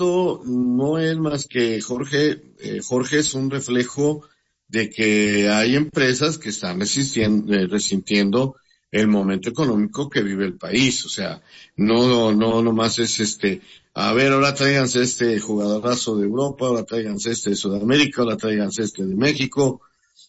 no es más que, Jorge, es un reflejo de que hay empresas que están resintiendo el momento económico que vive el país. O sea, no nomás es a ver, ahora tráiganse este jugadorazo de Europa, ahora tráiganse este de Sudamérica, ahora tráiganse este de México.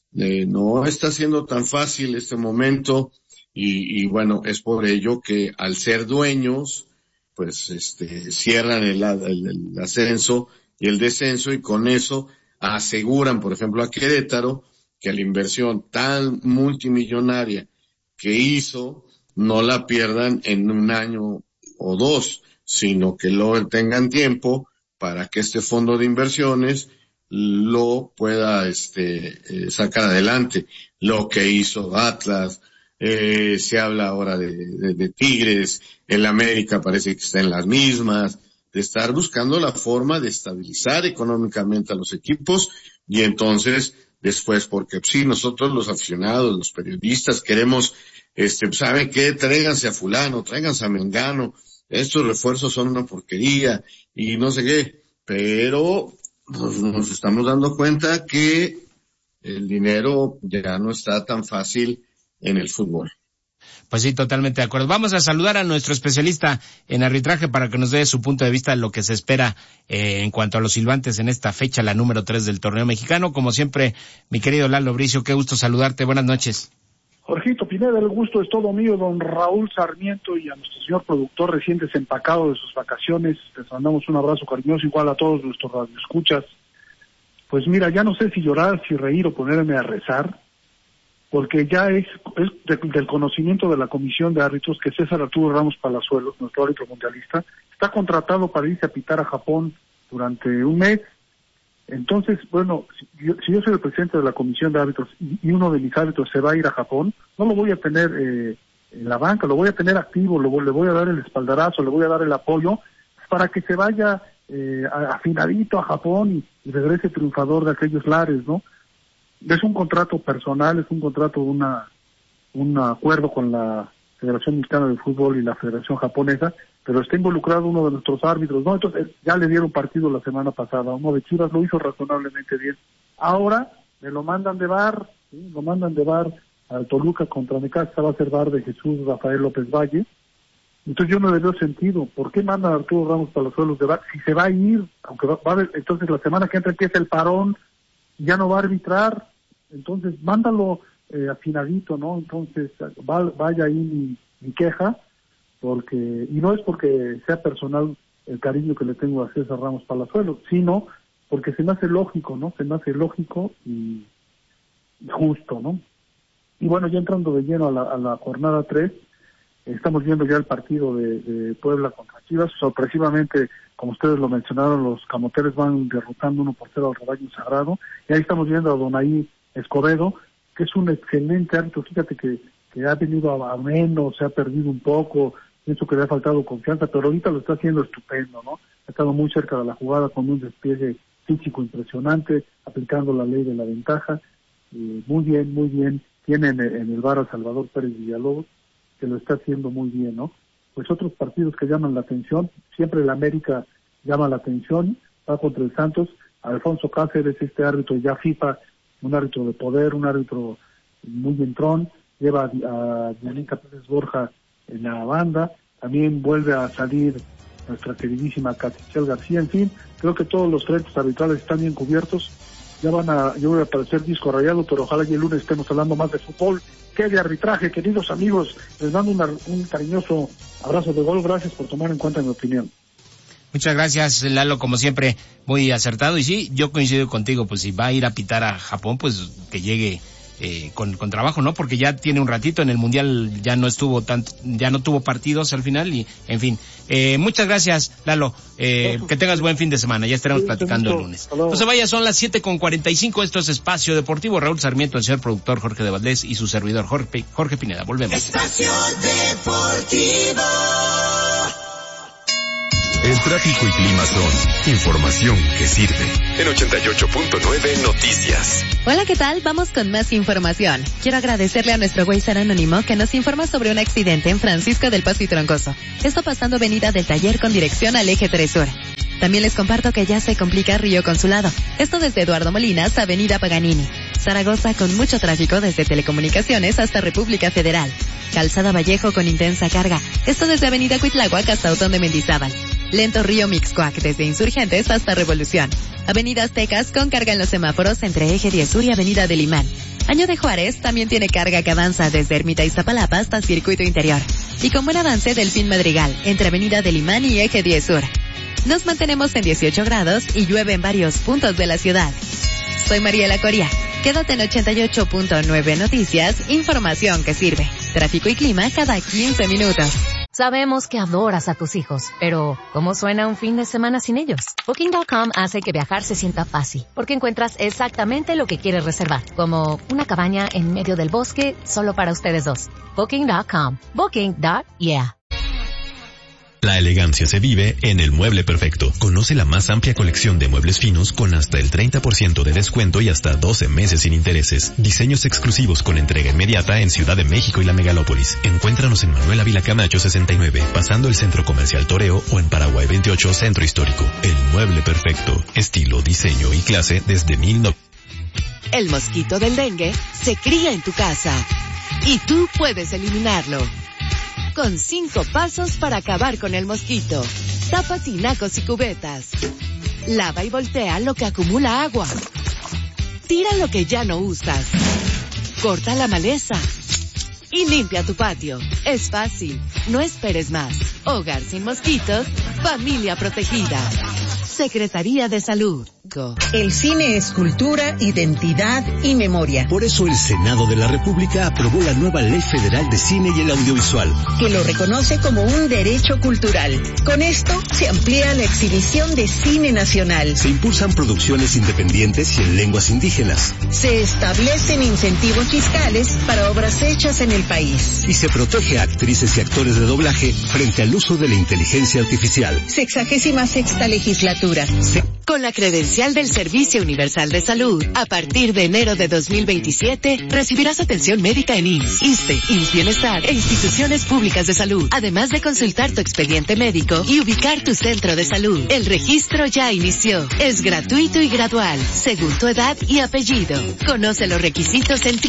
No está siendo tan fácil este momento y bueno, es por ello que al ser dueños, pues cierran el ascenso y el descenso, y con eso aseguran, por ejemplo, a Querétaro que la inversión tan multimillonaria que hizo no la pierdan en un año o dos, sino que lo tengan tiempo para que este fondo de inversiones lo pueda sacar adelante. Lo que hizo Atlas, se habla ahora de Tigres, el América parece que está en las mismas, de estar buscando la forma de estabilizar económicamente a los equipos, y entonces después, porque sí, nosotros los aficionados, los periodistas queremos, ¿saben qué? Tráiganse a fulano, tráiganse a mengano, estos refuerzos son una porquería y no sé qué, pero nos estamos dando cuenta que el dinero ya no está tan fácil en el fútbol. Pues sí, totalmente de acuerdo. Vamos a saludar a nuestro especialista en arbitraje para que nos dé su punto de vista de lo que se espera en cuanto a los silbantes en esta fecha, la número 3 del torneo mexicano. Como siempre, mi querido Lalo Bricio, qué gusto saludarte. Buenas noches. Jorgito Pineda, el gusto es todo mío, don Raúl Sarmiento, y a nuestro señor productor recién desempacado de sus vacaciones. Les mandamos un abrazo cariñoso, igual a todos nuestros radioescuchas. Pues mira, ya no sé si llorar, si reír o ponerme a rezar, porque ya es del conocimiento de la comisión de árbitros que César Arturo Ramos Palazuelos, nuestro árbitro mundialista, está contratado para irse a pitar a Japón durante un mes. Entonces, bueno, si yo soy el presidente de la comisión de árbitros y uno de mis árbitros se va a ir a Japón, no lo voy a tener en la banca, lo voy a tener activo, le voy a dar el espaldarazo, le voy a dar el apoyo para que se vaya afinadito a Japón y regrese triunfador de aquellos lares, ¿no? Es un contrato personal, es un contrato, un acuerdo con la Federación Mexicana de Fútbol y la Federación Japonesa, pero está involucrado uno de nuestros árbitros, ¿no? Entonces, ya le dieron partido la semana pasada, uno de Chivas lo hizo razonablemente bien. Ahora me lo mandan de VAR, ¿sí? Lo mandan de VAR al Toluca contra Necaxa, va a ser VAR de Jesús Rafael López Valle. Entonces yo no le veo sentido. ¿Por qué mandan a Arturo Ramos Palazuelos de VAR? Si se va a ir, aunque va a haber, entonces la semana que entra empieza el parón, ya no va a arbitrar. Entonces, mándalo afinadito, ¿no? Entonces, vaya ahí mi queja, y no es porque sea personal el cariño que le tengo a César Ramos Palazuelos, sino porque se me hace lógico, ¿no? Se me hace lógico y justo, ¿no? Y bueno, ya entrando de lleno a la jornada 3, estamos viendo ya el partido de Puebla contra Chivas. Sorpresivamente, como ustedes lo mencionaron, los camoteros van derrotando 1-0 al Rebaño Sagrado, y ahí estamos viendo a Donaí Escobedo, que es un excelente árbitro. Fíjate que ha venido a menos, se ha perdido un poco, pienso que le ha faltado confianza, pero ahorita lo está haciendo estupendo, ¿no? Ha estado muy cerca de la jugada con un despliegue físico impresionante, aplicando la ley de la ventaja. Muy bien. Tienen en el VAR a Salvador Pérez Villalobos, que lo está haciendo muy bien, ¿no? Pues otros partidos que llaman la atención, siempre el América llama la atención, va contra el Santos. Alfonso Cáceres, este árbitro ya FIFA, un árbitro de poder, un árbitro muy entrón, lleva a Yaninka Pérez Borja en la banda, también vuelve a salir nuestra queridísima Catichel García. En fin, creo que todos los frentes arbitrales están bien cubiertos. Yo voy a aparecer disco rayado, pero ojalá que el lunes estemos hablando más de fútbol que de arbitraje. Queridos amigos, les mando un cariñoso abrazo de gol. Gracias por tomar en cuenta mi opinión. Muchas gracias, Lalo, como siempre, muy acertado. Y sí, yo coincido contigo, pues si va a ir a pitar a Japón, pues que llegue con trabajo, ¿no? Porque ya tiene un ratito en el Mundial, ya no tuvo partidos al final, y en fin. Muchas gracias, Lalo. Que tengas buen fin de semana, ya estaremos platicando el lunes. No se vaya, son las 7:45, esto es Espacio Deportivo. Raúl Sarmiento, el señor productor Jorge de Valdés y su servidor Jorge Pineda. Volvemos. Espacio Deportivo. El tráfico y clima son información que sirve. En 88.9 Noticias. Hola, ¿qué tal? Vamos con más información. Quiero agradecerle a nuestro Waze anónimo que nos informa sobre un accidente en Francisco del Paso y Troncoso. Esto pasando avenida del Taller con dirección al eje 3 Sur. También les comparto que ya se complica Río Consulado. Esto desde Eduardo Molinas, Avenida Paganini. Zaragoza con mucho tráfico desde Telecomunicaciones hasta República Federal. Calzada Vallejo con intensa carga. Esto desde Avenida Cuitláhuac hasta Otón de Mendizábal. Lento Río Mixcoac desde Insurgentes hasta Revolución. Avenida Aztecas con carga en los semáforos entre Eje 10 Sur y Avenida del Imán. Año de Juárez también tiene carga que avanza desde Ermita Iztapalapa hasta Circuito Interior. Y con buen avance Delfín Madrigal entre Avenida del Imán y Eje 10 Sur. Nos mantenemos en 18 grados y llueve en varios puntos de la ciudad. Soy Mariela Coria. Quédate en 88.9 Noticias, información que sirve. Tráfico y clima cada 15 minutos. Sabemos que adoras a tus hijos, pero ¿cómo suena un fin de semana sin ellos? Booking.com hace que viajar se sienta fácil, porque encuentras exactamente lo que quieres reservar, como una cabaña en medio del bosque solo para ustedes dos. Booking.com. Booking.yeah. La elegancia se vive en El Mueble Perfecto. Conoce la más amplia colección de muebles finos con hasta el 30% de descuento y hasta 12 meses sin intereses. Diseños exclusivos con entrega inmediata en Ciudad de México y la Megalópolis. Encuéntranos en Manuel Ávila Camacho 69, pasando el Centro Comercial Toreo, o en Paraguay 28, Centro Histórico. El Mueble Perfecto. Estilo, diseño y clase desde 1900. El mosquito del dengue se cría en tu casa y tú puedes eliminarlo. Con 5 pasos para acabar con el mosquito. Tapa tinacos y cubetas. Lava y voltea lo que acumula agua. Tira lo que ya no usas. Corta la maleza. Y limpia tu patio. Es fácil. No esperes más. Hogar sin mosquitos. Familia protegida. Secretaría de Salud. El cine es cultura, identidad y memoria. Por eso el Senado de la República aprobó la nueva Ley Federal de Cine y el Audiovisual, que lo reconoce como un derecho cultural. Con esto se amplía la exhibición de cine nacional. Se impulsan producciones independientes y en lenguas indígenas. Se establecen incentivos fiscales para obras hechas en el país. Y se protege a actrices y actores de doblaje frente al uso de la inteligencia artificial. 66ª legislatura. Con la credencial del Servicio Universal de Salud, a partir de enero de 2027, recibirás atención médica en IMSS, ISSSTE, IMSS Bienestar e instituciones públicas de salud, además de consultar tu expediente médico y ubicar tu centro de salud. El registro ya inició. Es gratuito y gradual, según tu edad y apellido. Conoce los requisitos en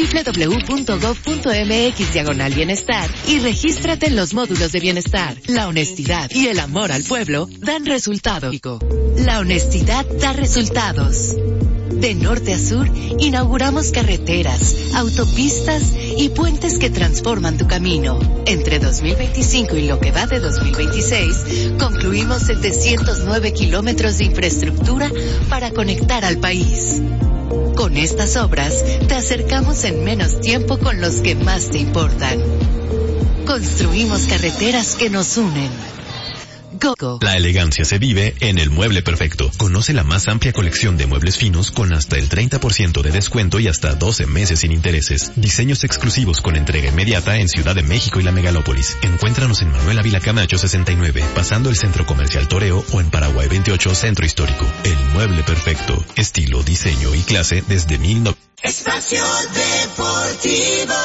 www.gov.mx/bienestar y regístrate en los módulos de bienestar. La honestidad y el amor al pueblo dan resultado. La honestidad da resultados. De norte a sur, inauguramos carreteras, autopistas y puentes que transforman tu camino. Entre 2025 y lo que va de 2026, concluimos 709 kilómetros de infraestructura para conectar al país. Con estas obras, te acercamos en menos tiempo con los que más te importan. Construimos carreteras que nos unen. La elegancia se vive en El Mueble Perfecto. Conoce la más amplia colección de muebles finos con hasta el 30% de descuento y hasta 12 meses sin intereses. Diseños exclusivos con entrega inmediata en Ciudad de México y la Megalópolis. Encuéntranos en Manuel Ávila Camacho 69, pasando el Centro Comercial Toreo, o en Paraguay 28, Centro Histórico. El Mueble Perfecto. Estilo, diseño y clase desde 1900. Espacio Deportivo.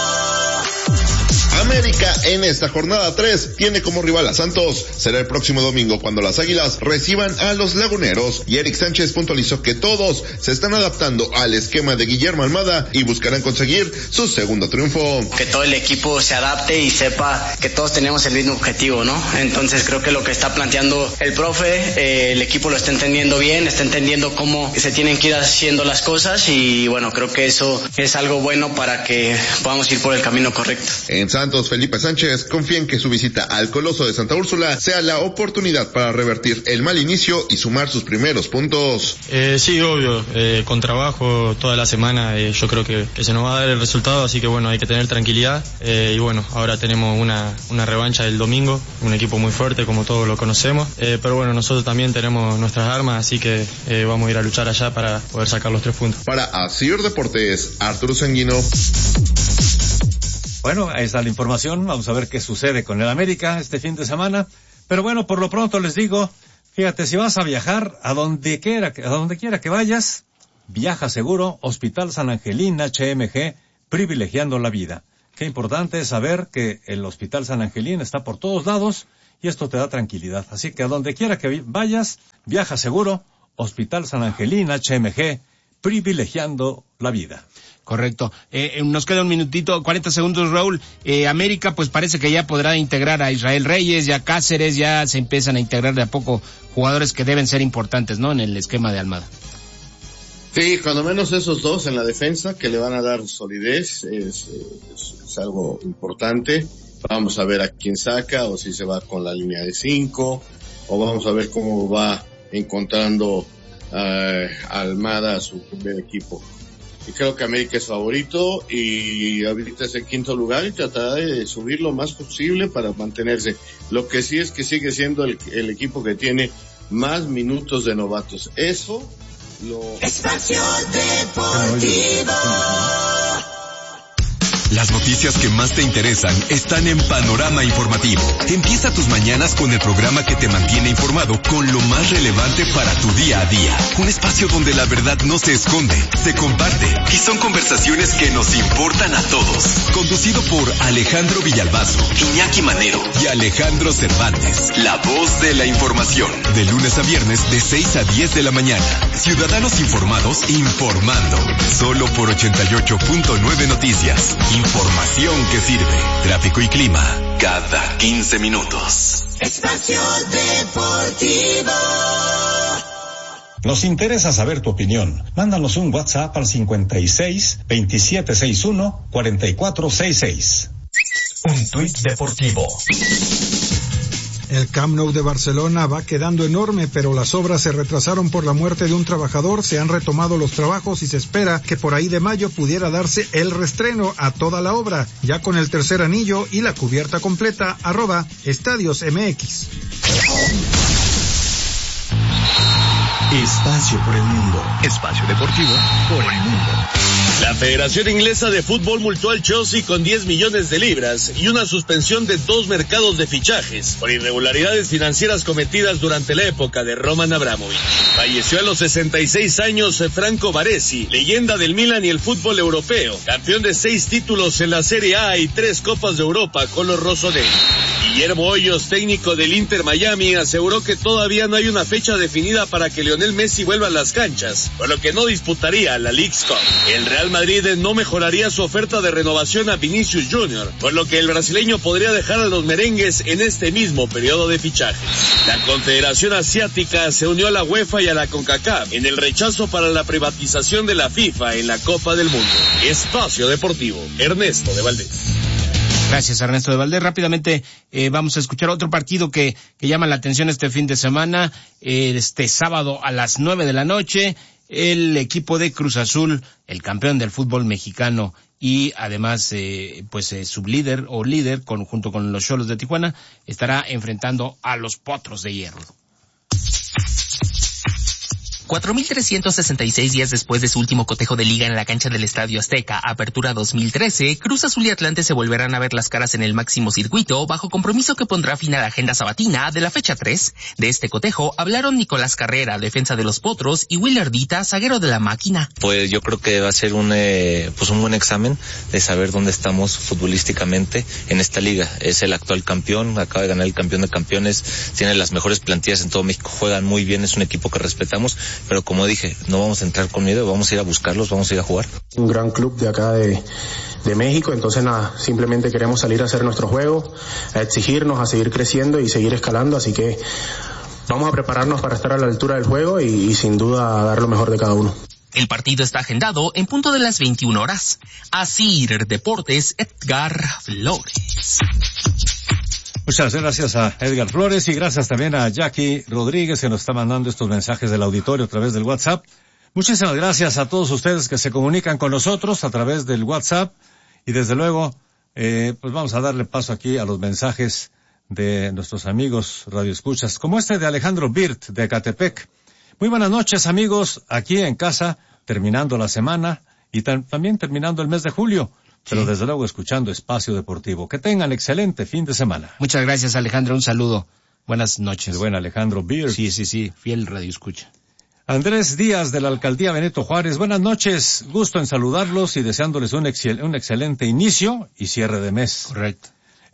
América en esta jornada 3 tiene como rival a Santos. Será el próximo domingo cuando las Águilas reciban a los Laguneros, y Eric Sánchez puntualizó que todos se están adaptando al esquema de Guillermo Almada y buscarán conseguir su segundo triunfo. Que todo el equipo se adapte y sepa que todos tenemos el mismo objetivo, ¿no? Entonces creo que lo que está planteando el profe, el equipo lo está entendiendo bien, está entendiendo cómo se tienen que ir haciendo las cosas, y bueno, creo que eso es algo bueno para que podamos ir por el camino correcto. En Santos, Felipe Sánchez confía en que su visita al Coloso de Santa Úrsula sea la oportunidad para revertir el mal inicio y sumar sus primeros puntos. Sí, obvio, con trabajo toda la semana yo creo que se nos va a dar el resultado, así que bueno, hay que tener tranquilidad, y bueno, ahora tenemos una revancha del domingo, un equipo muy fuerte como todos lo conocemos, pero bueno, nosotros también tenemos nuestras armas, así que vamos a ir a luchar allá para poder sacar los 3 puntos. Para Asir Deportes, Arturo Sanguino. Bueno, ahí está la información. Vamos a ver qué sucede con el América este fin de semana. Pero bueno, por lo pronto les digo, fíjate, si vas a viajar a donde quiera que vayas, viaja seguro. Hospital San Angelín HMG, privilegiando la vida. Qué importante es saber que el Hospital San Angelín está por todos lados y esto te da tranquilidad. Así que a donde quiera que vayas, viaja seguro. Hospital San Angelín, HMG, privilegiando la vida. Correcto. Nos queda un minutito, 40 segundos, Raúl. América, pues parece que ya podrá integrar a Israel Reyes, ya Cáceres, ya se empiezan a integrar de a poco jugadores que deben ser importantes, ¿no? En el esquema de Almada. Sí, cuando menos esos dos en la defensa que le van a dar solidez, es algo importante. Vamos a ver a quién saca, o si se va con la línea de 5, o vamos a ver cómo va encontrando Almada a su primer equipo. Y creo que América es favorito y ahorita es el quinto lugar y tratará de subir lo más posible para mantenerse. Lo que sí es que sigue siendo el equipo que tiene más minutos de novatos. Eso lo... Espacio Deportivo. Las noticias que más te interesan están en Panorama Informativo. Empieza tus mañanas con el programa que te mantiene informado con lo más relevante para tu día a día. Un espacio donde la verdad no se esconde, se comparte y son conversaciones que nos importan a todos. Conducido por Alejandro Villalbazo, Iñaki Manero y Alejandro Cervantes. La voz de la información. De lunes a viernes de 6 a 10 de la mañana. Ciudadanos informados informando. Solo por 88.9 Noticias. Información que sirve. Tráfico y clima cada 15 minutos. Espacio Deportivo. Nos interesa saber tu opinión. Mándanos un WhatsApp al 56 2761 4466. Un tuit deportivo. El Camp Nou de Barcelona va quedando enorme, pero las obras se retrasaron por la muerte de un trabajador, se han retomado los trabajos y se espera que por ahí de mayo pudiera darse el reestreno a toda la obra, ya con el tercer anillo y la cubierta completa. @Estadios MX. Espacio por el mundo. Espacio deportivo por el mundo. La Federación Inglesa de Fútbol multó al Chelsea con 10 millones de libras y una suspensión de 2 mercados de fichajes por irregularidades financieras cometidas durante la época de Roman Abramovich. Falleció a los 66 años Franco Baresi, leyenda del Milan y el fútbol europeo, campeón de 6 títulos en la Serie A y 3 Copas de Europa con los rossoneri. Guillermo Hoyos, técnico del Inter Miami, aseguró que todavía no hay una fecha definida para que Lionel Messi vuelva a las canchas, por lo que no disputaría la Leagues Cup. El Real Madrid no mejoraría su oferta de renovación a Vinicius Jr., por lo que el brasileño podría dejar a los merengues en este mismo periodo de fichajes. La Confederación Asiática se unió a la UEFA y a la CONCACAF en el rechazo para la privatización de la FIFA en la Copa del Mundo. Espacio Deportivo, Ernesto de Valdés. Gracias, Ernesto de Valdés. Rápidamente vamos a escuchar otro partido que llama la atención este fin de semana. Este sábado a las 9 de la noche, el equipo de Cruz Azul, el campeón del fútbol mexicano y además sublíder o líder junto con los Xolos de Tijuana, estará enfrentando a los Potros de Hierro. 4.366 días después de su último cotejo de liga en la cancha del Estadio Azteca, Apertura 2013, Cruz Azul y Atlante se volverán a ver las caras en el máximo circuito, bajo compromiso que pondrá fin a la agenda sabatina de la fecha 3. De este cotejo hablaron Nicolás Carrera, defensa de los Potros, y Will Ardita, zaguero de la Máquina. Pues yo creo que va a ser un buen examen de saber dónde estamos futbolísticamente en esta liga. Es el actual campeón, acaba de ganar el campeón de campeones, tiene las mejores plantillas en todo México, juegan muy bien, es un equipo que respetamos, pero como dije, no vamos a entrar con miedo, vamos a ir a buscarlos, vamos a ir a jugar. Un gran club de acá de México, entonces nada, simplemente queremos salir a hacer nuestro juego, a exigirnos, a seguir creciendo y seguir escalando, así que vamos a prepararnos para estar a la altura del juego y sin duda dar lo mejor de cada uno. El partido está agendado en punto de las 21 horas. Asir Deportes, Edgar Flores. Muchas gracias a Edgar Flores y gracias también a Jackie Rodríguez que nos está mandando estos mensajes del auditorio a través del WhatsApp. Muchísimas gracias a todos ustedes que se comunican con nosotros a través del WhatsApp y desde luego pues vamos a darle paso aquí a los mensajes de nuestros amigos radioescuchas, como este de Alejandro Birt de Ecatepec. Muy buenas noches amigos, aquí en casa, terminando la semana y también terminando el mes de julio. Pero desde luego escuchando Espacio Deportivo. Que tengan excelente fin de semana. Muchas gracias, Alejandro. Un saludo. Buenas noches. El buen Alejandro Beer. Sí, fiel radio escucha. Andrés Díaz de la Alcaldía Benito Juárez. Buenas noches. Gusto en saludarlos y deseándoles un excelente inicio y cierre de mes. Correcto.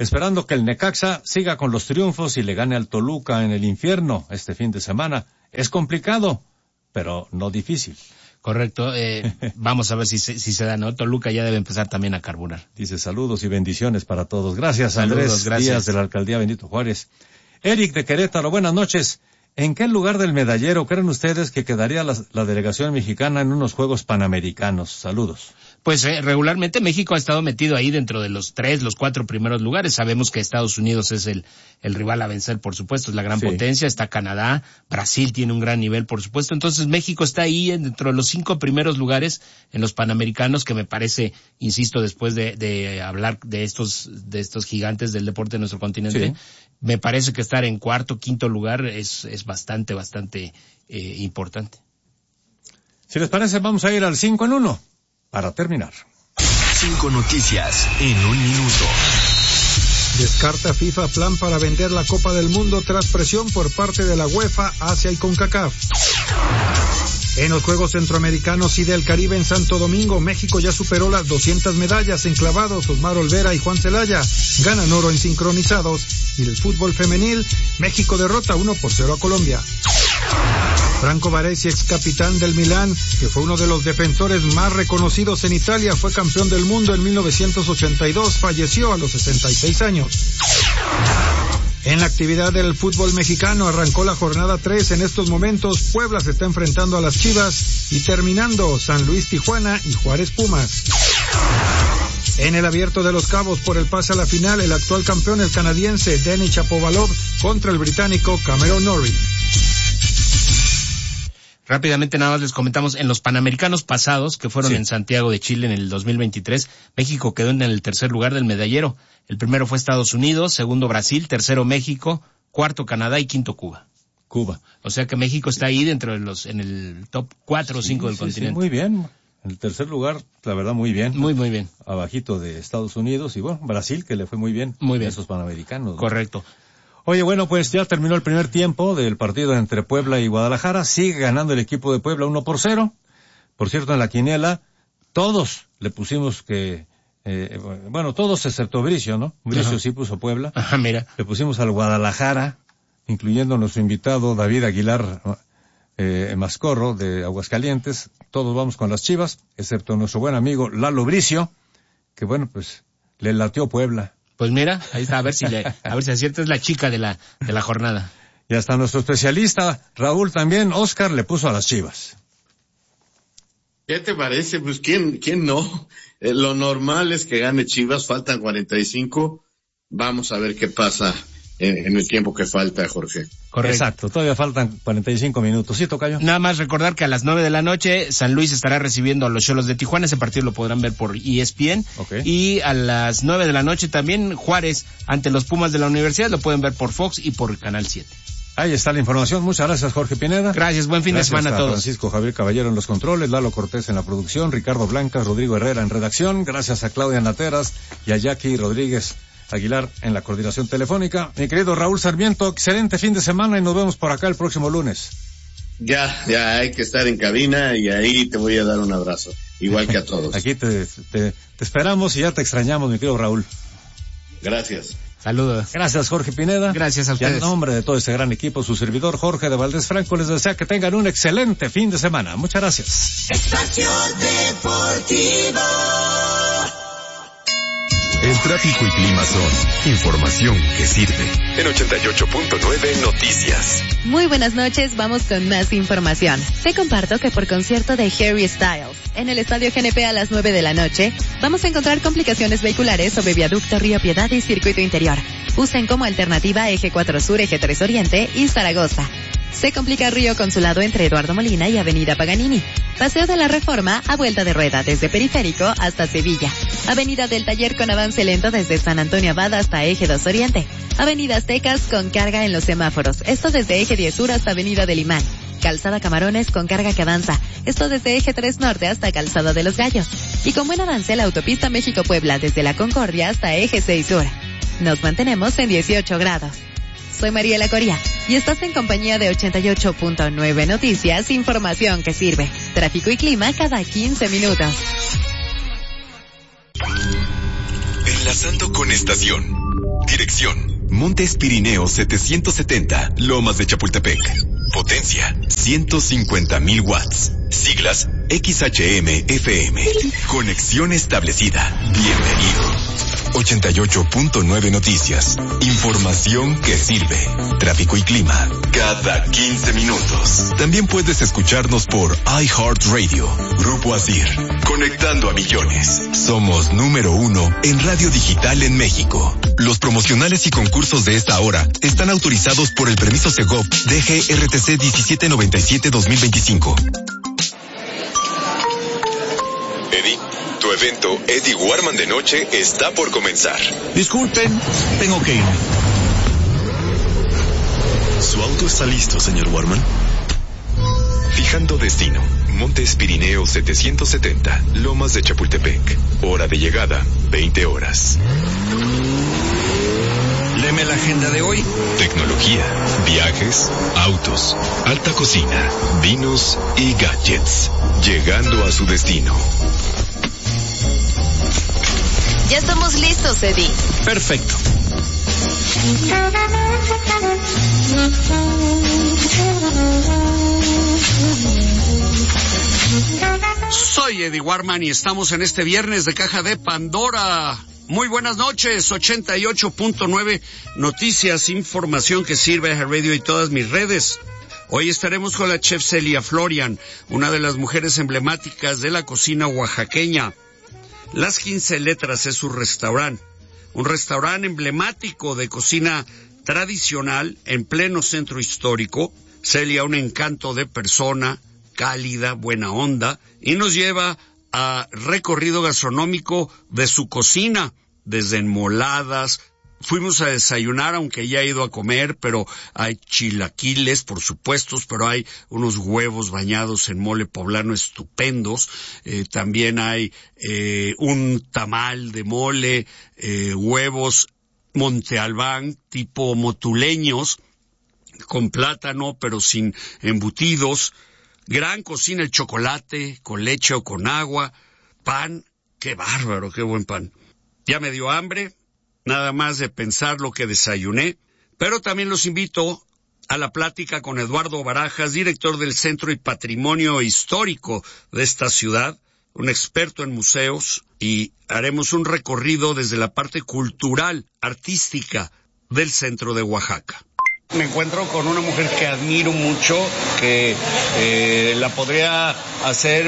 esperando que el Necaxa siga con los triunfos y le gane al Toluca en el infierno este fin de semana. Es complicado, pero no difícil. Correcto, vamos a ver si se da, ¿no? Toluca ya debe empezar también a carburar. Dice saludos y bendiciones para todos. Gracias, Andrés Díaz de la Alcaldía Benito Juárez. Eric de Querétaro, buenas noches. ¿En qué lugar del medallero creen ustedes que quedaría la delegación mexicana en unos Juegos Panamericanos? Saludos. Pues regularmente México ha estado metido ahí dentro de los 4 primeros lugares. Sabemos que Estados Unidos es el rival a vencer, por supuesto, es la gran potencia. Está Canadá, Brasil tiene un gran nivel, por supuesto. Entonces México está ahí dentro de los 5 primeros lugares en los Panamericanos, que me parece, insisto, después de hablar de estos gigantes del deporte de nuestro continente, sí, me parece que estar en 4º, 5º lugar es bastante importante. Si les parece, vamos a ir al 5 en 1 para terminar. 5 noticias en 1 minuto. Descarta FIFA plan para vender la Copa del Mundo tras presión por parte de la UEFA, Asia y CONCACAF. En los Juegos Centroamericanos y del Caribe en Santo Domingo, México ya superó las 200 medallas en clavados. Osmar Olvera y Juan Celaya ganan oro en sincronizados. Y del fútbol femenil, México derrota 1-0 a Colombia. Franco Baresi, ex capitán del Milán, que fue uno de los defensores más reconocidos en Italia, fue campeón del mundo en 1982, falleció a los 66 años. En la actividad del fútbol mexicano arrancó la jornada 3. En estos momentos Puebla se está enfrentando a las Chivas y terminando San Luis Tijuana y Juárez Pumas. En el Abierto de los Cabos por el pase a la final, el actual campeón, el canadiense Denis Shapovalov, contra el británico Cameron Norrie. Rápidamente nada más les comentamos, en los Panamericanos pasados, que fueron en Santiago de Chile en el 2023, México quedó en el 3er lugar del medallero. El primero fue Estados Unidos, segundo Brasil, tercero México, cuarto Canadá y quinto Cuba. O sea que México está ahí dentro de en el top 4 o 5 del continente. Sí, muy bien. En el 3er lugar, la verdad, muy bien. Muy bien. Abajito de Estados Unidos y bueno, Brasil, que le fue muy bien. Muy bien. Esos Panamericanos. Correcto. Oye, bueno, pues ya terminó el primer tiempo del partido entre Puebla y Guadalajara. Sigue ganando el equipo de Puebla 1-0. Por cierto, en la quiniela, todos le pusimos que, todos excepto Bricio, ¿no? Bricio sí puso Puebla. Ajá, mira. Le pusimos al Guadalajara, incluyendo a nuestro invitado David Aguilar Mascorro de Aguascalientes. Todos vamos con las Chivas, excepto nuestro buen amigo Lalo Bricio, que bueno, pues le latió Puebla. Pues mira, ahí está, a ver si acierta, es la chica de la jornada. Y hasta nuestro especialista, Raúl también, Oscar, le puso a las Chivas. ¿Qué te parece? Pues ¿quién no? Lo normal es que gane Chivas, faltan 45, vamos a ver qué pasa en el tiempo que falta, Jorge. Correcto. Exacto, todavía faltan 45 minutos. ¿Sí, tocayo? Nada más recordar que a las 9 de la noche San Luis estará recibiendo a los Xolos de Tijuana. Ese partido lo podrán ver por ESPN. Okay. Y a las 9 de la noche también Juárez ante los Pumas de la Universidad. Lo pueden ver por Fox y por Canal 7. Ahí está la información. Muchas gracias, Jorge Pineda. Gracias, buen fin de semana a todos. Francisco Javier Caballero en los controles, Lalo Cortés en la producción, Ricardo Blancas, Rodrigo Herrera en redacción. Gracias a Claudia Nateras y a Jackie Rodríguez Aguilar en la coordinación telefónica. Mi querido Raúl Sarmiento, excelente fin de semana y nos vemos por acá el próximo lunes. Ya hay que estar en cabina y ahí te voy a dar un abrazo, igual que a todos. Aquí te esperamos y ya te extrañamos, mi querido Raúl. Gracias. Saludos. Gracias, Jorge Pineda. Gracias a ustedes. Y en nombre de todo este gran equipo, su servidor Jorge de Valdés Franco les desea que tengan un excelente fin de semana. Muchas gracias. Espacio Deportivo. El tráfico y clima son información que sirve. En 88.9 Noticias. Muy buenas noches, vamos con más información. Te comparto que por concierto de Harry Styles, en el Estadio GNP a las 9 de la noche, vamos a encontrar complicaciones vehiculares sobre Viaducto Río Piedad y Circuito Interior. Usen como alternativa Eje 4 Sur, Eje 3 Oriente y Zaragoza. Se complica Río Consulado entre Eduardo Molina y Avenida Paganini. Paseo de la Reforma a vuelta de rueda desde Periférico hasta Sevilla. Avenida del Taller con avance lento desde San Antonio Abad hasta Eje 2 Oriente. Avenida Aztecas con carga en los semáforos. Esto desde Eje 10 Sur hasta Avenida del Imán. Calzada Camarones con carga que avanza. Esto desde Eje 3 Norte hasta Calzada de los Gallos. Y con buen avance la autopista México-Puebla desde La Concordia hasta Eje 6 Sur. Nos mantenemos en 18 grados. Soy Mariela Coria y estás en compañía de 88.9 Noticias, información que sirve. Tráfico y clima cada 15 minutos. Enlazando con estación. Dirección: Montes Pirineos 770, Lomas de Chapultepec. Potencia: 150,000 watts. Siglas: XHM-FM. Conexión establecida. Bienvenido. 88.9 Noticias. Información que sirve. Tráfico y clima cada 15 minutos. También puedes escucharnos por iHeartRadio. Grupo Asir. Conectando a millones. Somos número 1 en radio digital en México. Los promocionales y concursos de esta hora están autorizados por el permiso Segov DGRTC 1797-2025. Eddie, tu evento Eddie Warman de noche está por comenzar. Disculpen, tengo que irme. ¿Su auto está listo, señor Warman? Fijando destino: Montes Pirineos 770, Lomas de Chapultepec. Hora de llegada: 20 horas. Léeme la agenda de hoy. Tecnología, viajes, autos, alta cocina, vinos y gadgets. Llegando a su destino. Ya estamos listos, Eddie. Perfecto. Soy Eddie Warman y estamos en este viernes de Caja de Pandora. Muy buenas noches, 88.9 Noticias, información que sirve a Radio y todas mis redes. Hoy estaremos con la chef Celia Florian, una de las mujeres emblemáticas de la cocina oaxaqueña. Las 15 Letras es su restaurante, un restaurante emblemático de cocina tradicional en pleno centro histórico. Celia, un encanto de persona, cálida, buena onda, y nos lleva a recorrido gastronómico de su cocina, desde enmoladas. Fuimos a desayunar, aunque ya he ido a comer, pero hay chilaquiles, por supuesto, pero hay unos huevos bañados en mole poblano estupendos. También hay un tamal de mole, huevos Monte Albán, tipo motuleños, con plátano, pero sin embutidos. Gran cocina, el chocolate, con leche o con agua. Pan, qué bárbaro, qué buen pan. Ya me dio hambre, nada más de pensar lo que desayuné, pero también los invito a la plática con Eduardo Barajas, director del Centro y Patrimonio Histórico de esta ciudad, un experto en museos, y haremos un recorrido desde la parte cultural, artística del centro de Oaxaca. Me encuentro con una mujer que admiro mucho, que la podría hacer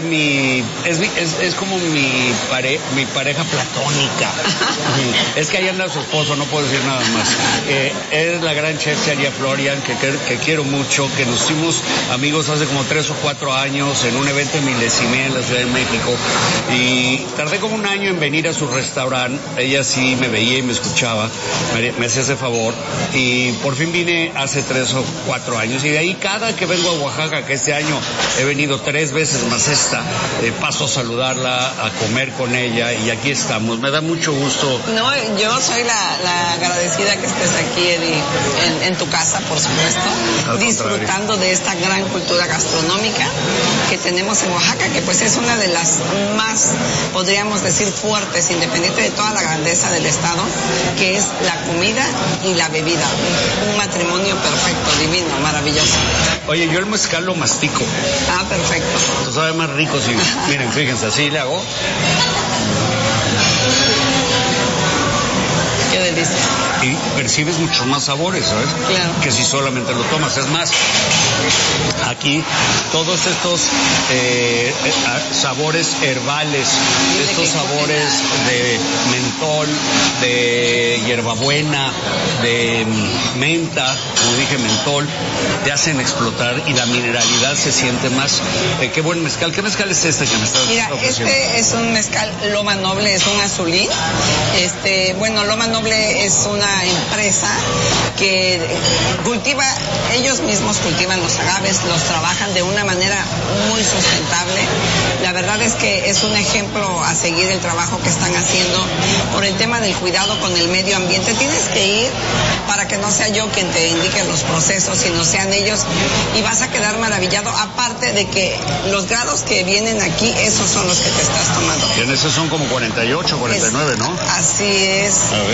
es como mi pareja platónica. Es que ahí anda su esposo, no puedo decir nada más. Es la gran chef Celia Florian, que quiero mucho, que nos hicimos amigos hace como 3 o 4 años en un evento en Milesime, en la Ciudad de México, y tardé como un año en venir a su restaurante. Ella sí me veía y me escuchaba, me hacía ese favor, y por fin vine hace 3 o 4 años, y de ahí cada que vengo a Oaxaca, que este año he venido 3 veces más paso a saludarla, a comer con ella, y aquí estamos. Me da mucho gusto. No, yo soy la agradecida que estés aquí, Eddie, en tu casa, por supuesto, disfrutando de esta gran cultura gastronómica que tenemos en Oaxaca, que pues es una de las más, podríamos decir, fuertes, independiente de toda la grandeza del estado, que es la comida y la bebida. Un matrimonio perfecto, divino, maravilloso. Oye, yo el mezcal lo mastico. Ah, perfecto. Esto sabe más rico si, miren, fíjense, así le hago. Qué delicia. Y percibes muchos más sabores, ¿sabes? Claro. Que si solamente lo tomas. Es más, aquí todos estos sabores herbales, estos sabores de mentol, de hierbabuena, de menta, como dije, mentol, te hacen explotar y la mineralidad se siente más. Qué buen mezcal. ¿Qué mezcal es este que me estás ofreciendo? Mira, este es un mezcal Loma Noble, es un azulín. Bueno, Loma Noble es una empresa que cultiva, ellos mismos cultivan los agaves, los trabajan de una manera muy sustentable. La verdad es que es un ejemplo a seguir el trabajo que están haciendo por el tema del cuidado con el medio ambiente. Tienes que ir para que no sea yo quien te indique los procesos, sino sean ellos, y vas a quedar maravillado, aparte de que los grados que vienen aquí, esos son los que te estás tomando. Y en esos son como 48, 49, ¿no? Así es. A ver.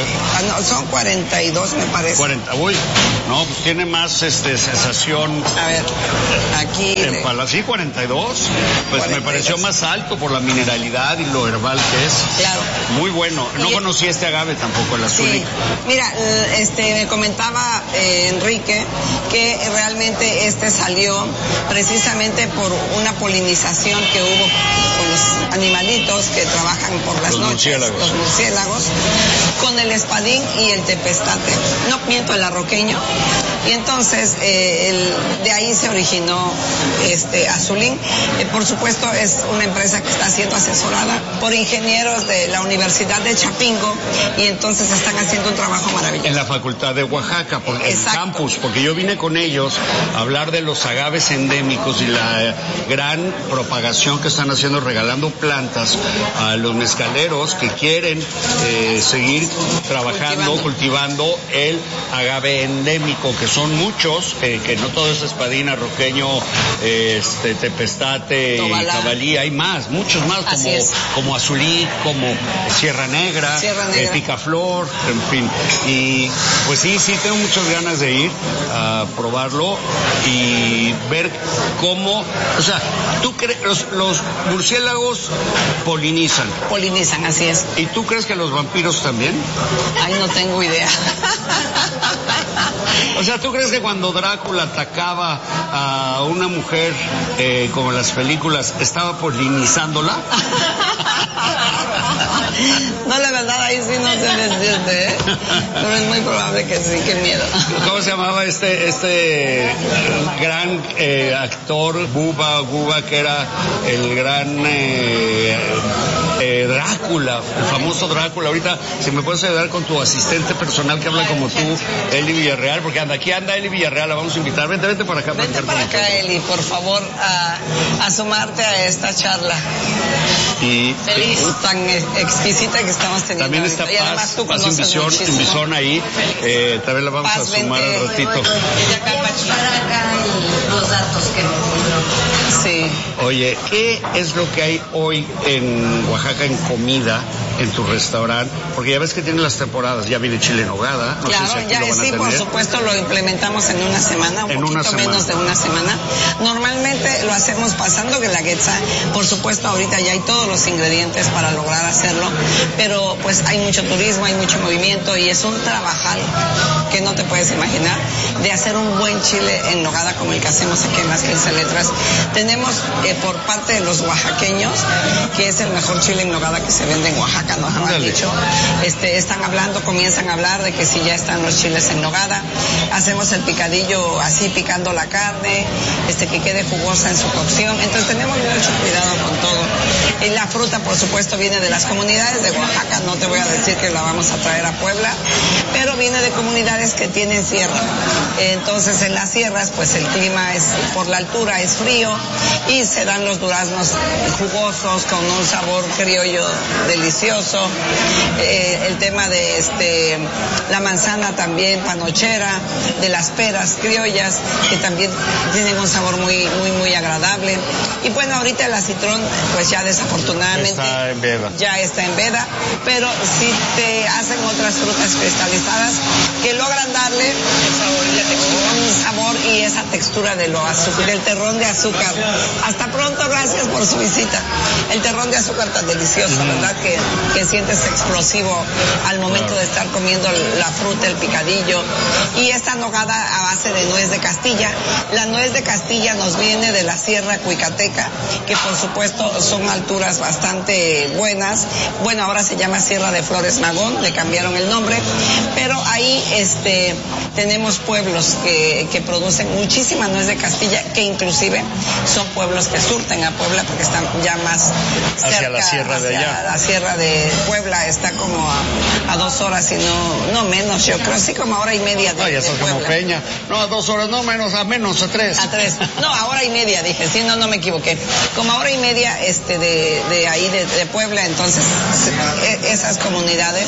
No, son 42 me parece. 40, uy, no, pues tiene más sensación. A ver, aquí. Sí, 42, pues 42. Me pareció más alto por la mineralidad y lo herbal que es. Claro. Muy bueno. No conocí este agave tampoco, el azul. Sí. Mira, me comentaba Enrique que realmente salió precisamente por una polinización que hubo con los animalitos que trabajan por las noches, los murciélagos, con el espadín y el tepestate, no miento, el arroqueño, y entonces de ahí se originó Azulín. Por supuesto es una empresa que está siendo asesorada por ingenieros de la Universidad de Chapingo, y entonces están haciendo un trabajo maravilloso. En la Facultad de Oaxaca, en el campus, porque yo vine con ellos a hablar de los agaves endémicos y la gran propagación que están haciendo, regalando plantas a los mezcaleros que quieren seguir trabajando, cultivando el agave endémico, que son muchos, que no todo es espadín, arroqueño, tepestate, cabalí, hay más, muchos más, como azulí, como Sierra Negra, picaflor, en fin. Y pues sí, tengo muchas ganas de ir a probarlo y ver cómo, o sea, ¿tú crees los murciélagos polinizan? Polinizan, así es. ¿Y tú crees que los vampiros también? Ay, no tengo idea. O sea, ¿tú crees que cuando Drácula atacaba a una mujer, como en las películas, estaba polinizándola? No, la verdad, ahí sí no se desdice, pero es muy probable que sí, qué miedo. ¿Cómo se llamaba este gran actor, Guba, que era el gran Drácula, el famoso Drácula? Ahorita, si me puedes ayudar con tu asistente personal que habla como tú, Eli Villarreal, porque aquí anda Eli Villarreal, la vamos a invitar. Vente para acá. Vente para acá, Eli, por favor, a sumarte a esta charla. Y tan exquisita que estamos teniendo. También está Paz Invisión ahí, también la vamos a sumar al ratito. Los datos que nos... Sí. Oye, ¿qué es lo que hay hoy en Oaxaca en comida, en tu restaurante? Porque ya ves que tienen las temporadas, ya viene chile en nogada. No claro, sé si aquí ya lo van a sí, tener. Por supuesto, lo implementamos en una semana, un poquito menos de una semana. Normalmente lo hacemos pasando guelaguetza. Por supuesto, ahorita ya hay todos los ingredientes para lograr hacerlo, pero pues hay mucho turismo, hay mucho movimiento y es un trabajal que no te puedes imaginar de hacer un buen chile en nogada como el que hacemos aquí en las 15 letras. Tenemos por parte de los oaxaqueños que es el mejor chile en nogada que se vende en Oaxaca, nos han dicho. Comienzan a hablar de que si ya están los chiles en nogada. Hacemos el picadillo así, picando la carne, que quede jugosa en su cocción. Entonces tenemos mucho cuidado con todo. Y la fruta, por supuesto, viene de las comunidades de Oaxaca. No te voy a decir que la vamos a traer a Puebla, pero viene de comunidades que tienen sierra. Entonces en las sierras, pues el clima por la altura es frío y se dan los duraznos jugosos con un sabor criollo delicioso. El tema de la manzana también panochera, de las peras criollas que también tienen un sabor muy muy agradable. Y bueno, ahorita el acitrón pues ya desafortunadamente ya está en veda, pero sí te hacen otras frutas cristalizadas que logran darle un sabor y esa textura del terrón de azúcar. Hasta pronto, gracias por su visita. El terrón de azúcar tan delicioso, ¿verdad? Que sientes explosivo al momento de estar comiendo la fruta, el picadillo. Y esta nogada a base de nuez de Castilla. La nuez de Castilla nos viene de la Sierra Cuicateca, que por supuesto son alturas bastante buenas. Bueno, ahora se llama Sierra de Flores Magón, le cambiaron el nombre, pero ahí tenemos pueblos que producen muchísima nuez de Castilla, que inclusive son pueblos que surten a Puebla porque están ya más cerca, hacia la sierra de allá. La sierra de Puebla está como a 2 horas y no menos, yo creo, sí, como a hora y media de, ya estás como Peña. No, a 2 horas, no menos, a 3. A 3. No, a hora y media dije, sí, no me equivoqué. equivoqué. Como a hora y media de ahí de Puebla, entonces esas comunidades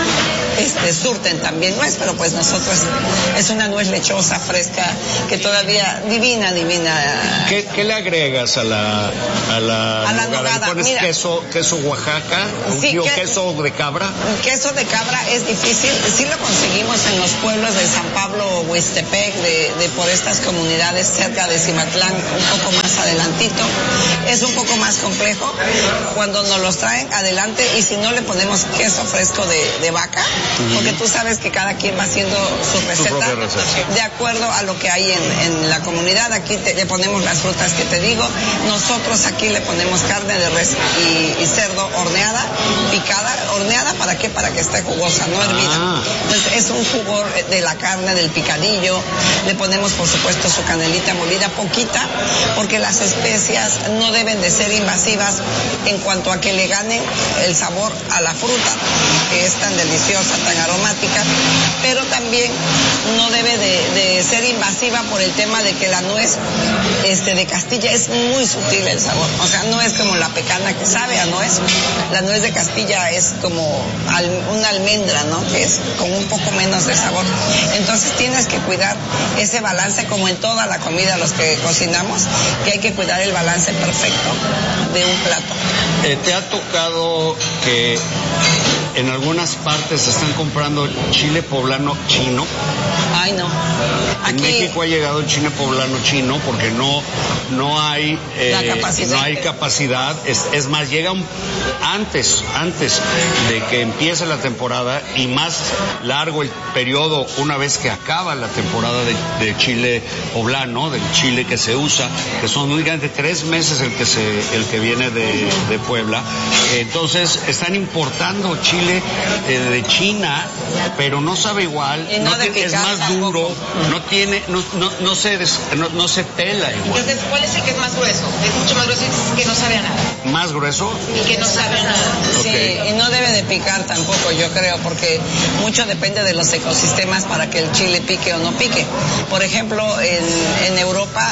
surten también nuez, pero pues nosotros es una nuez lechosa, fresca, que todavía divina. ¿Qué le agregas a la nogada? ¿Le pones mira, queso Oaxaca? Sí, ¿Queso de cabra? Queso de cabra es difícil, sí lo conseguimos en los pueblos de San Pablo o Huistepec, de por estas comunidades cerca de Cimatlán, un poco más adelantito. Es un poco más complejo cuando nos los traen adelante, y si no le ponemos queso fresco de vaca, porque tú sabes que cada quien va haciendo su receta de acuerdo a lo que hay en la comunidad. Aquí le ponemos las frutas que te digo. Nosotros aquí le ponemos carne de res y cerdo horneada, picada. ¿Horneada para qué? Para que esté jugosa, no hervida. Entonces es un jugo de la carne, del picadillo. Le ponemos por supuesto su canelita molida, poquita, porque las especias no deben de ser invasivas en cuanto a que le ganen el sabor a la fruta, que es tan deliciosa, tan aromática, pero también no debe de ser invasiva por el tema de que la nuez de Castilla es muy sutil el sabor. O sea, no es como la pecana que sabe a nuez. La nuez de Castilla es como una almendra, ¿no? Que es con un poco menos de sabor. Entonces tienes que cuidar ese balance, como en toda la comida los que cocinamos, que hay que cuidar el balance perfecto de un plato. ¿Te ha tocado que en algunas partes se están comprando chile poblano chino? Ay, no. En México ha llegado el chile poblano chino porque no hay capacidad. Es más, llega antes de que empiece la temporada, y más largo el periodo una vez que acaba la temporada de chile poblano, del chile que se usa, que son únicamente 3 meses el que viene de Puebla. Entonces están importando chile de China, pero no sabe igual, es más duro, no se pela igual. Entonces, ¿cuál es el que es más grueso? Es mucho más grueso y que no sabe a nada. ¿Más grueso? Y que no sabe a nada. Sí, y no debe de picar tampoco, yo creo, porque mucho depende de los ecosistemas para que el chile pique o no pique. Por ejemplo, en Europa,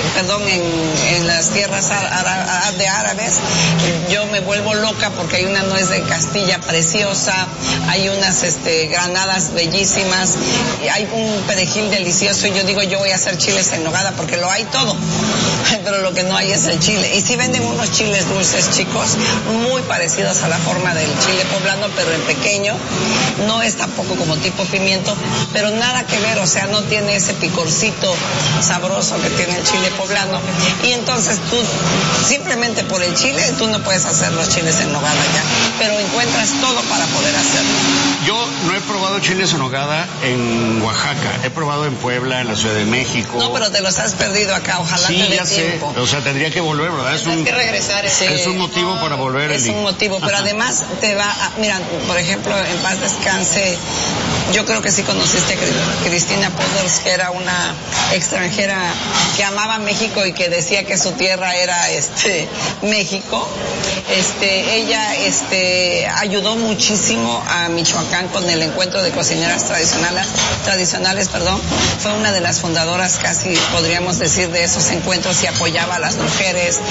en las tierras de árabes, yo me vuelvo loca porque hay una nuez de Castilla preciosa, hay unas granadas bellísimas, hay un perejil delicioso, y yo digo, yo voy a hacer chiles en nogada porque lo hay todo, pero lo que no hay es el chile. Y sí venden unos chiles dulces chicos, muy parecidos a la forma del chile poblano, pero en pequeño. No es tampoco como tipo pimiento, pero nada que ver, o sea, no tiene ese picorcito sabroso que tiene el chile poblano. Y entonces tú, simplemente por el chile, tú no puedes hacer los chiles en nogada ya, pero encuentras todo para poder hacerlo. Yo no he probado chiles en nogada en Oaxaca, he probado en Puebla, en la Ciudad de México. No, pero te los has perdido acá, ojalá te dé tiempo. Sí, ya sé, o sea, tendría que volver, ¿verdad? Tienes que regresar. Es un motivo para volver. Es un motivo, pero además te va mira, por ejemplo, en paz descanse, yo creo que sí conociste a Cristina Poders, que era una extranjera que amaba México y que decía que su tierra era México. Ella ayudó muchísimo a Michoacán con el encuentro de cocineras tradicionales, fue una de las fundadoras, casi podríamos decir, de esos encuentros, y apoyaba a las mujeres.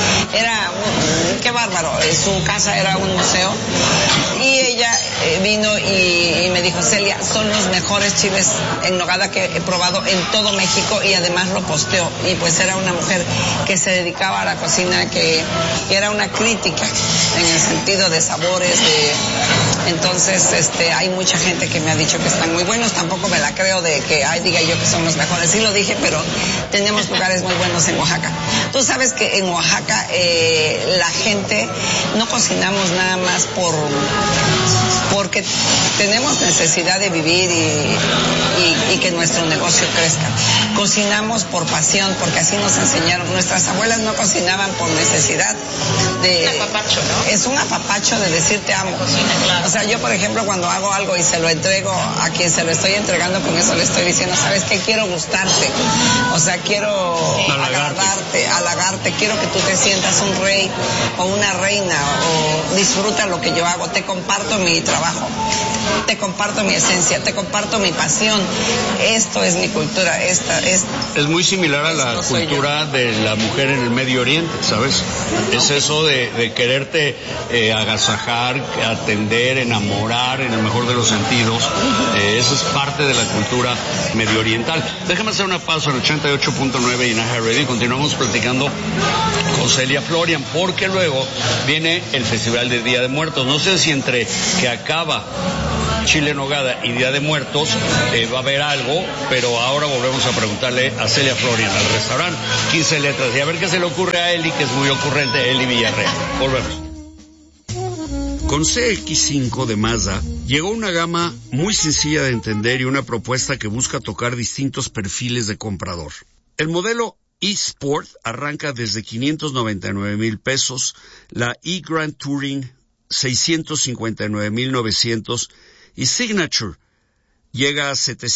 Qué bárbaro, su casa era un museo, y ella vino y me dijo, Celia, son los mejores chiles en nogada que he probado en todo México, y además lo posteó. Y pues era una mujer que se dedicaba a la cocina, que era una crítica en el sentido de sabores, entonces hay mucha gente que me ha dicho que están muy buenos. Tampoco me la creo de que diga yo que son los mejores, sí lo dije, pero tenemos lugares muy buenos en Oaxaca. Tú sabes que en Oaxaca la gente no cocinamos nada más porque tenemos necesidad de vivir y que nuestro negocio crezca. Cocinamos por pasión, porque así nos enseñaron. Nuestras abuelas no cocinaban por necesidad de... Es un apapacho, ¿no? Es un apapacho de decir te amo. Claro. O sea, yo por ejemplo cuando hago algo y se lo entrego a quien se lo estoy entregando, con eso le estoy diciendo, ¿sabes qué? Quiero gustarte. O sea, quiero halagarte, quiero que tú te sientas un rey o una reina, o disfruta lo que yo hago, te comparto mi trabajo. te comparto mi esencia, te comparto mi pasión. Esto es mi cultura, es muy similar a la cultura de la mujer en el Medio Oriente, ¿sabes? Es eso de quererte agasajar, atender, enamorar en el mejor de los sentidos. Eso es parte de la cultura medio oriental. Déjame hacer una pausa en 88.9 y Naja Radio y continuamos platicando con Celia Florian, porque luego viene el Festival de Día de Muertos. No sé si entre que acaba Chile en Nogada y Día de Muertos va a haber algo, pero ahora volvemos a preguntarle a Celia Florian, al restaurante 15 Letras, y a ver qué se le ocurre a Eli, que es muy ocurrente, Eli Villarreal. Volvemos. Con CX5 de Mazda llegó una gama muy sencilla de entender y una propuesta que busca tocar distintos perfiles de comprador. El modelo eSport arranca desde 599,000 pesos, la eGrand Touring 659,900 y Signature llega a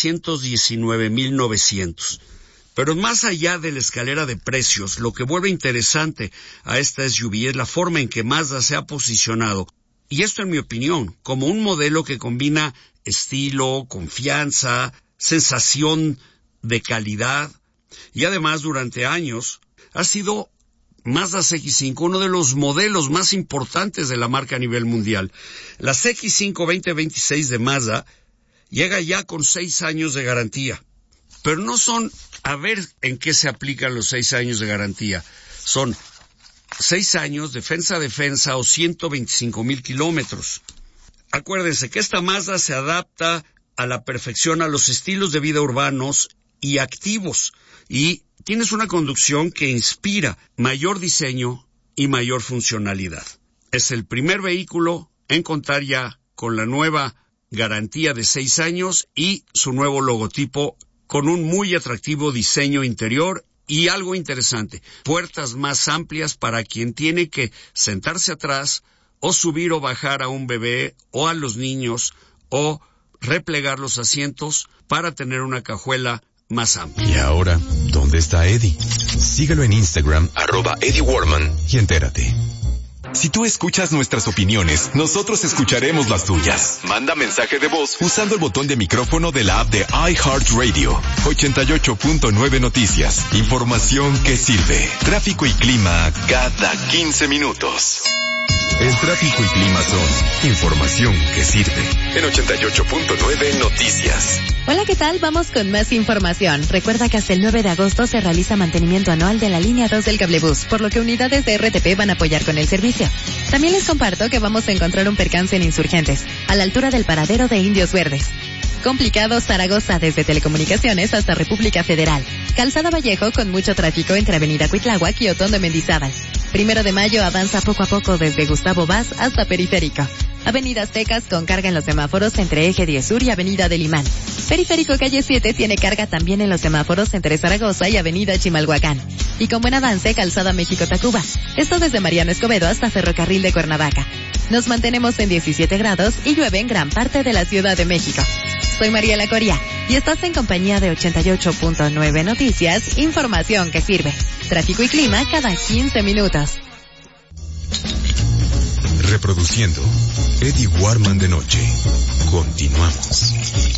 719,900. Pero más allá de la escalera de precios, lo que vuelve interesante a esta SUV es la forma en que Mazda se ha posicionado. Y esto, en mi opinión, como un modelo que combina estilo, confianza, sensación de calidad. Y además, durante años, ha sido Mazda CX-5 uno de los modelos más importantes de la marca a nivel mundial. La CX-5 2026 de Mazda llega ya con 6 años de garantía. Pero no son, a ver en qué se aplican los 6 años de garantía. Son 6 años, defensa a defensa, o 125,000 kilómetros. Acuérdense que esta Mazda se adapta a la perfección a los estilos de vida urbanos y activos, y tienes una conducción que inspira mayor diseño y mayor funcionalidad. Es el primer vehículo en contar ya con la nueva garantía de 6 años y su nuevo logotipo con un muy atractivo diseño interior. Y algo interesante, puertas más amplias para quien tiene que sentarse atrás o subir o bajar a un bebé o a los niños o replegar los asientos para tener una cajuela más amplia. Y ahora, ¿dónde está Eddie? Síguelo en Instagram, @EddieWarman, y entérate. Si tú escuchas nuestras opiniones, nosotros escucharemos las tuyas. Manda mensaje de voz usando el botón de micrófono de la app de iHeartRadio. 88.9 Noticias. Información que sirve. Tráfico y clima cada 15 minutos. El tráfico y clima son información que sirve. En 88.9 Noticias. Hola, ¿qué tal? Vamos con más información. Recuerda que hasta el 9 de agosto se realiza mantenimiento anual de la línea 2 del cablebús, por lo que unidades de RTP van a apoyar con el servicio. También les comparto que vamos a encontrar un percance en Insurgentes, a la altura del paradero de Indios Verdes. Complicado Zaragoza desde Telecomunicaciones hasta República Federal. Calzada Vallejo con mucho tráfico entre Avenida Cuitláhuac y Otón de Mendizábal. 1 de Mayo avanza poco a poco desde Gustavo Vaz hasta Periférico. Avenida Aztecas con carga en los semáforos entre Eje 10 Sur y Avenida del Imán. Periférico Calle 7 tiene carga también en los semáforos entre Zaragoza y Avenida Chimalhuacán. Y con buen avance, Calzada México-Tacuba. Esto desde Mariano Escobedo hasta Ferrocarril de Cuernavaca. Nos mantenemos en 17 grados y llueve en gran parte de la Ciudad de México. Soy Mariela Coria y estás en compañía de 88.9 Noticias, información que sirve. Tráfico y clima cada 15 minutos. Reproduciendo Eddie Warman de noche. Continuamos.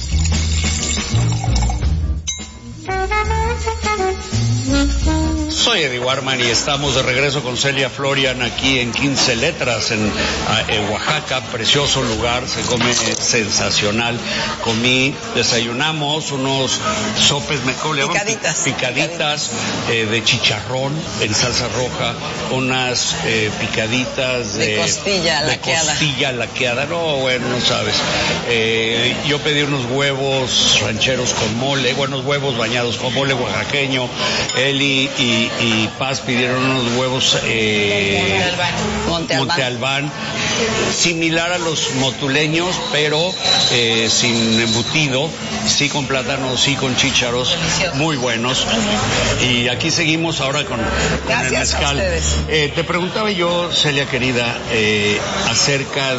Soy Eddie Warman y estamos de regreso con Celia Florian aquí en 15 Letras en Oaxaca, precioso lugar, se come sensacional. Desayunamos unos sopes, picaditas de chicharrón en salsa roja, unas picaditas de costilla laqueada. No, bueno, no sabes. Yo pedí unos huevos rancheros con mole, buenos huevos bañados con mole oaxaqueño. Eli y Paz pidieron unos huevos Monte Albán, similar a los motuleños, pero sin embutido, sí con plátano, sí con chícharos, muy buenos. Y aquí seguimos ahora con el mezcal. Te preguntaba yo, Celia querida, acerca de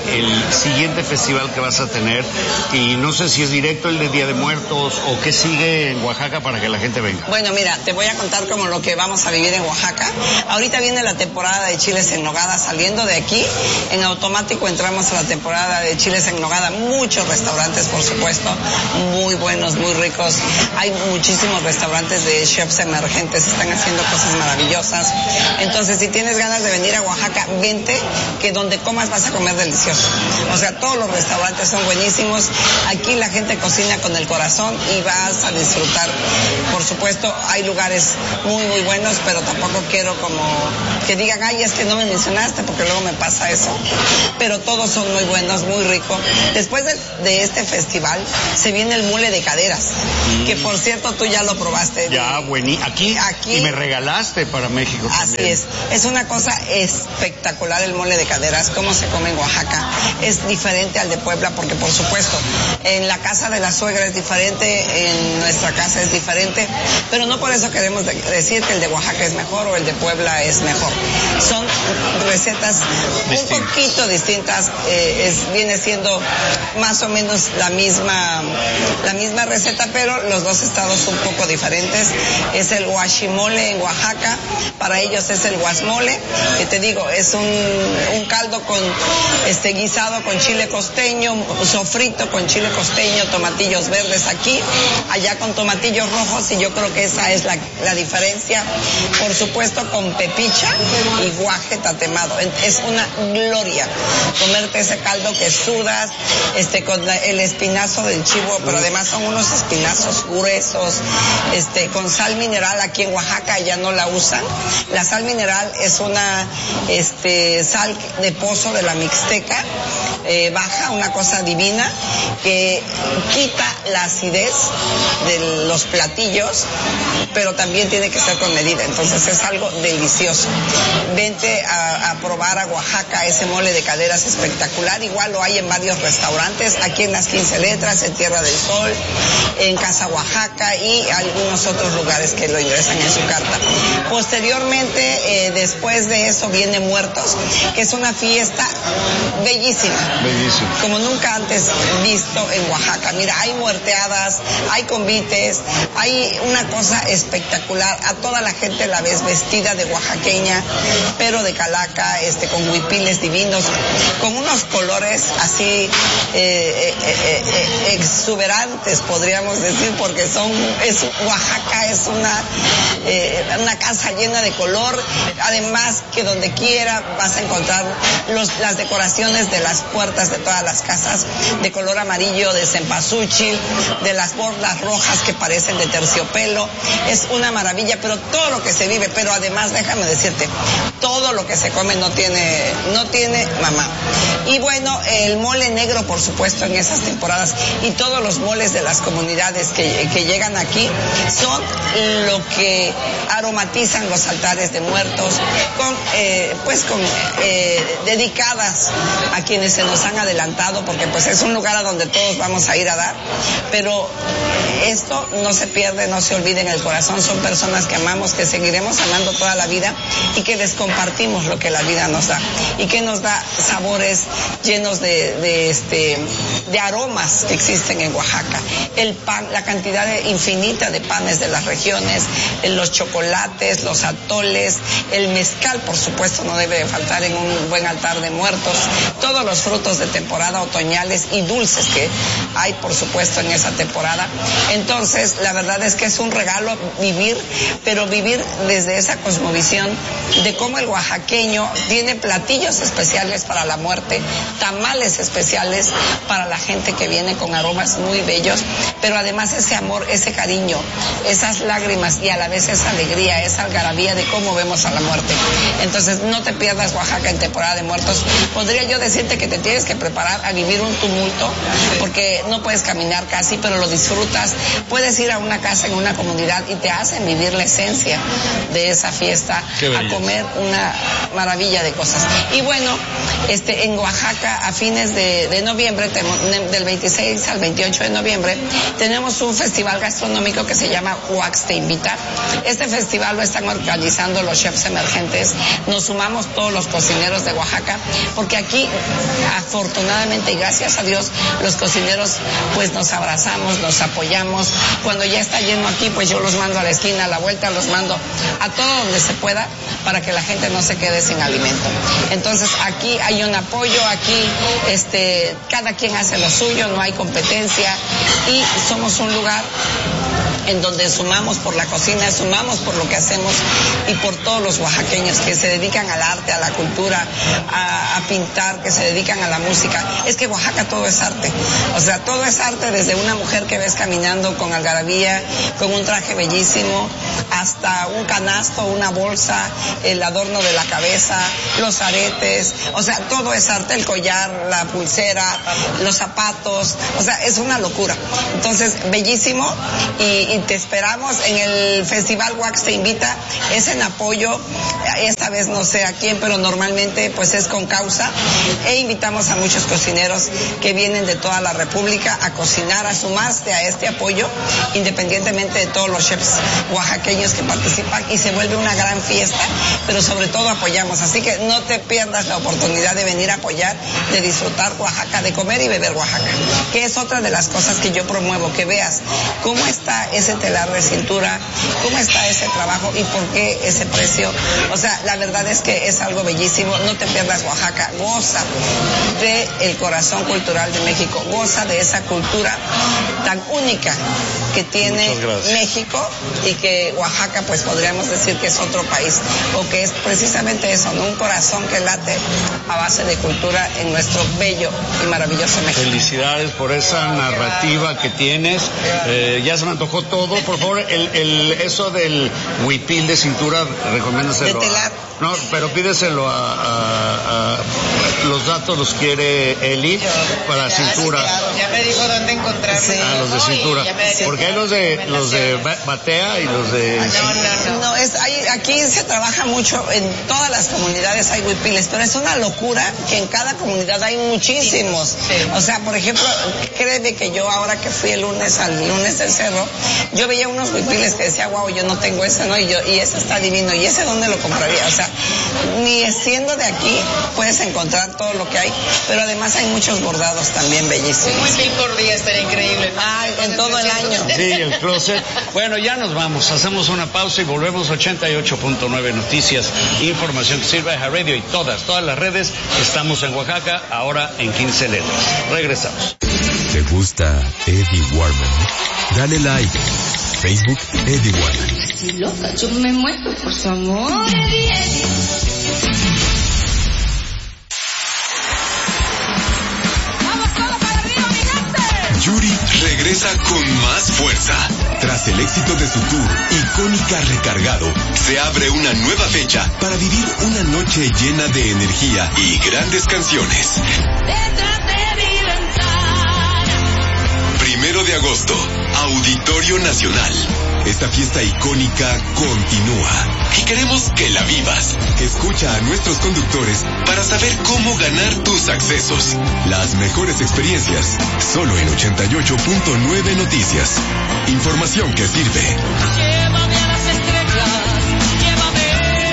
el siguiente festival que vas a tener, y no sé si es directo el de Día de Muertos o qué sigue en Oaxaca para que la gente venga. Bueno, mira, te voy a contar como lo que vamos a vivir en Oaxaca. Ahorita viene la temporada de chiles en nogada. Saliendo de aquí, en automático entramos a la temporada de chiles en nogada. Muchos restaurantes, por supuesto, muy buenos, muy ricos. Hay muchísimos restaurantes de chefs emergentes, están haciendo cosas maravillosas. Entonces, si tienes ganas de venir a Oaxaca, vente, que donde comas vas a comer delicioso. O sea, todos los restaurantes son buenísimos. Aquí la gente cocina con el corazón y vas a disfrutar. Por supuesto, hay lugares muy, muy buenos, pero tampoco quiero como que digan, ay, es que no me mencionaste, porque luego me pasa eso. Pero todos son muy buenos, muy ricos. Después de este festival, se viene el mole de caderas, que por cierto, tú ya lo probaste. Ya, buenísimo. Aquí, y me regalaste para México también. Así es una cosa espectacular el mole de caderas, cómo se come en Oaxaca. Es diferente al de Puebla, porque por supuesto, en la casa de la suegra es diferente, en nuestra casa es diferente, pero no por eso queremos decir que el de Oaxaca es mejor o el de Puebla es mejor. Son recetas un poquito distintas, viene siendo más o menos la misma receta, pero los dos estados un poco diferentes. Es el guachimole en Oaxaca, para ellos es el guasmole, que te digo, es un caldo con guisado con chile costeño, sofrito con chile costeño, tomatillos verdes aquí, allá con tomatillos rojos, y yo creo que esa es la diferencia. Por supuesto, con pepicha y guaje tatemado. Es una gloria comerte ese caldo que sudas, con el espinazo del chivo, pero además son unos espinazos gruesos, con sal mineral. Aquí en Oaxaca ya no la usan. La sal mineral es una sal de pozo de la Mixteca, baja, una cosa divina, que quita la acidez de los platillos, pero también tiene que ser con medida. Entonces es algo delicioso. Vente a probar a Oaxaca, ese mole de caderas espectacular. Igual lo hay en varios restaurantes, aquí en las 15 Letras, en Tierra del Sol, en Casa Oaxaca y algunos otros lugares que lo ingresan en su carta. Posteriormente, después de eso, viene Muertos, que es una fiesta bellísima. Bellísimo. Como nunca antes visto en Oaxaca. Mira, hay muerteadas, hay convites, hay una cosa espectacular. A toda la gente la ves vestida de oaxaqueña, pero de calaca, con huipiles divinos, con unos colores así exuberantes, podríamos decir, porque Oaxaca es una casa llena de color. Además que donde quiera vas a encontrar las decoraciones de las puertas de todas las casas de color amarillo, de cempasúchil, de las borlas rojas que parecen de terciopelo. Es una maravilla, pero todo lo que se vive, pero además déjame decirte, todo lo que se come no tiene mamá. Y bueno, el mole negro, por supuesto, en esas temporadas, y todos los moles de las comunidades que llegan aquí son lo que aromatizan los altares de muertos, dedicadas a quienes se nos han adelantado, porque pues es un lugar a donde todos vamos a ir a dar, pero esto no se pierde, no se olvide en el corazón. Son personas que amamos, que seguiremos amando toda la vida, y que les compartimos lo que la vida nos da, y que nos da sabores llenos de aromas que existen en Oaxaca. El pan, la cantidad infinita de panes de las regiones, los chocolates, los atoles, el mezcal, por supuesto, no debe faltar en un buen altar de muertos, todos los frutos de temporada otoñales y dulces que hay, por supuesto, en esa temporada. Entonces, la verdad es que es un regalo vivir, pero vivir desde esa cosmovisión de cómo el oaxaqueño tiene platillos especiales para la muerte, tamales especiales para la gente que viene con aromas muy bellos, pero además ese amor, ese cariño, esas lágrimas y a la vez esa alegría, esa algarabía de cómo vemos a la muerte. Entonces, no te pierdas Oaxaca en temporada de muertos. Podría yo decirte que te tienes que preparar a vivir un tumulto, porque no puedes caminar casi, pero lo disfrutas. Puedes ir a una casa en una comunidad y te hacen vivir la esencia de esa fiesta, a comer una maravilla de cosas. Y bueno, en Oaxaca, a fines de noviembre, del 26 al 28 de noviembre, tenemos un festival gastronómico que se llama Oax Te Invita. Este festival lo están organizando los chefs emergentes. Nos sumamos todos los cocineros de Oaxaca, porque aquí, afortunadamente y gracias a Dios, los cocineros pues nos abrazamos, nos apoyamos. Cuando ya está lleno aquí, pues yo los mando a la esquina, a la vuelta, los mando a todo donde se pueda para que la gente no se quede sin alimento. Entonces aquí hay un apoyo, aquí cada quien hace lo suyo, no hay competencia y somos un lugar en donde sumamos por la cocina, sumamos por lo que hacemos y por todos los oaxaqueños que se dedican al arte, a la cultura, a pintar, que se dedican a la música. Es que Oaxaca todo es arte. O sea, todo es arte, desde una mujer que ves caminando con algarabía, con un traje bellísimo, hasta un canasto, una bolsa, el adorno de la cabeza, los aretes. O sea, todo es arte, el collar, la pulsera, los zapatos. O sea, es una locura. Entonces, bellísimo y te esperamos en el Festival Oax Te Invita. Es en apoyo, esta vez no sé a quién, pero normalmente pues es con causa, e invitamos a muchos cocineros que vienen de toda la República a cocinar, a sumarse a este apoyo, independientemente de todos los chefs oaxaqueños que participan, y se vuelve una gran fiesta, pero sobre todo apoyamos, así que no te pierdas la oportunidad de venir a apoyar, de disfrutar Oaxaca, de comer y beber Oaxaca, que es otra de las cosas que yo promuevo, que veas cómo está ese telar de cintura, cómo está ese trabajo y por qué ese precio. O sea, la verdad es que es algo bellísimo. No te pierdas Oaxaca, goza del corazón cultural de México, goza de esa cultura tan única que tiene México, y que Oaxaca pues podríamos decir que es otro país, o que es precisamente eso, ¿no? Un corazón que late a base de cultura en nuestro bello y maravilloso México. Felicidades por esa narrativa que tienes. Ya se me antojó todo. Por favor, eso del huipil de cintura, recomiéndaselo. De telar. No, pero pídeselo a los datos los quiere Eli para cintura. Ya me dijo dónde encontrarlos. Sí. Los de cintura. Porque hay los de batea y los de... No, aquí se trabaja mucho, en todas las comunidades hay huipiles, pero es una locura que en cada comunidad hay muchísimos. Sí. O sea, por ejemplo, créeme que yo ahora que fui el lunes al lunes del cerro, yo veía unos huipiles que decía, wow, yo no tengo ese, ¿no? Y ese está divino, y ese ¿dónde lo compraría? O sea, ni siendo de aquí puedes encontrar todo lo que hay, pero además hay muchos bordados también bellísimos. Un huipil por día estaría increíble. En todo el año. Sí, el closet. Bueno, ya nos vamos, hacemos una pausa y volvemos. 88.9 Noticias, información que sirve a Radio y todas las redes. Estamos en Oaxaca, ahora en 15 letras. Regresamos. ¿Te gusta Eddie Warman? Dale like. Facebook Eddie Warman. Estoy loca, yo me muero por su amor. Yuri regresa con más fuerza. Tras el éxito de su tour, Icónica Recargado, se abre una nueva fecha para vivir una noche llena de energía y grandes canciones. 1 de agosto, Auditorio Nacional. Esta fiesta icónica continúa y queremos que la vivas. Escucha a nuestros conductores para saber cómo ganar tus accesos. Las mejores experiencias, solo en 88.9 Noticias. Información que sirve. Llévame a las estrellas, llévame.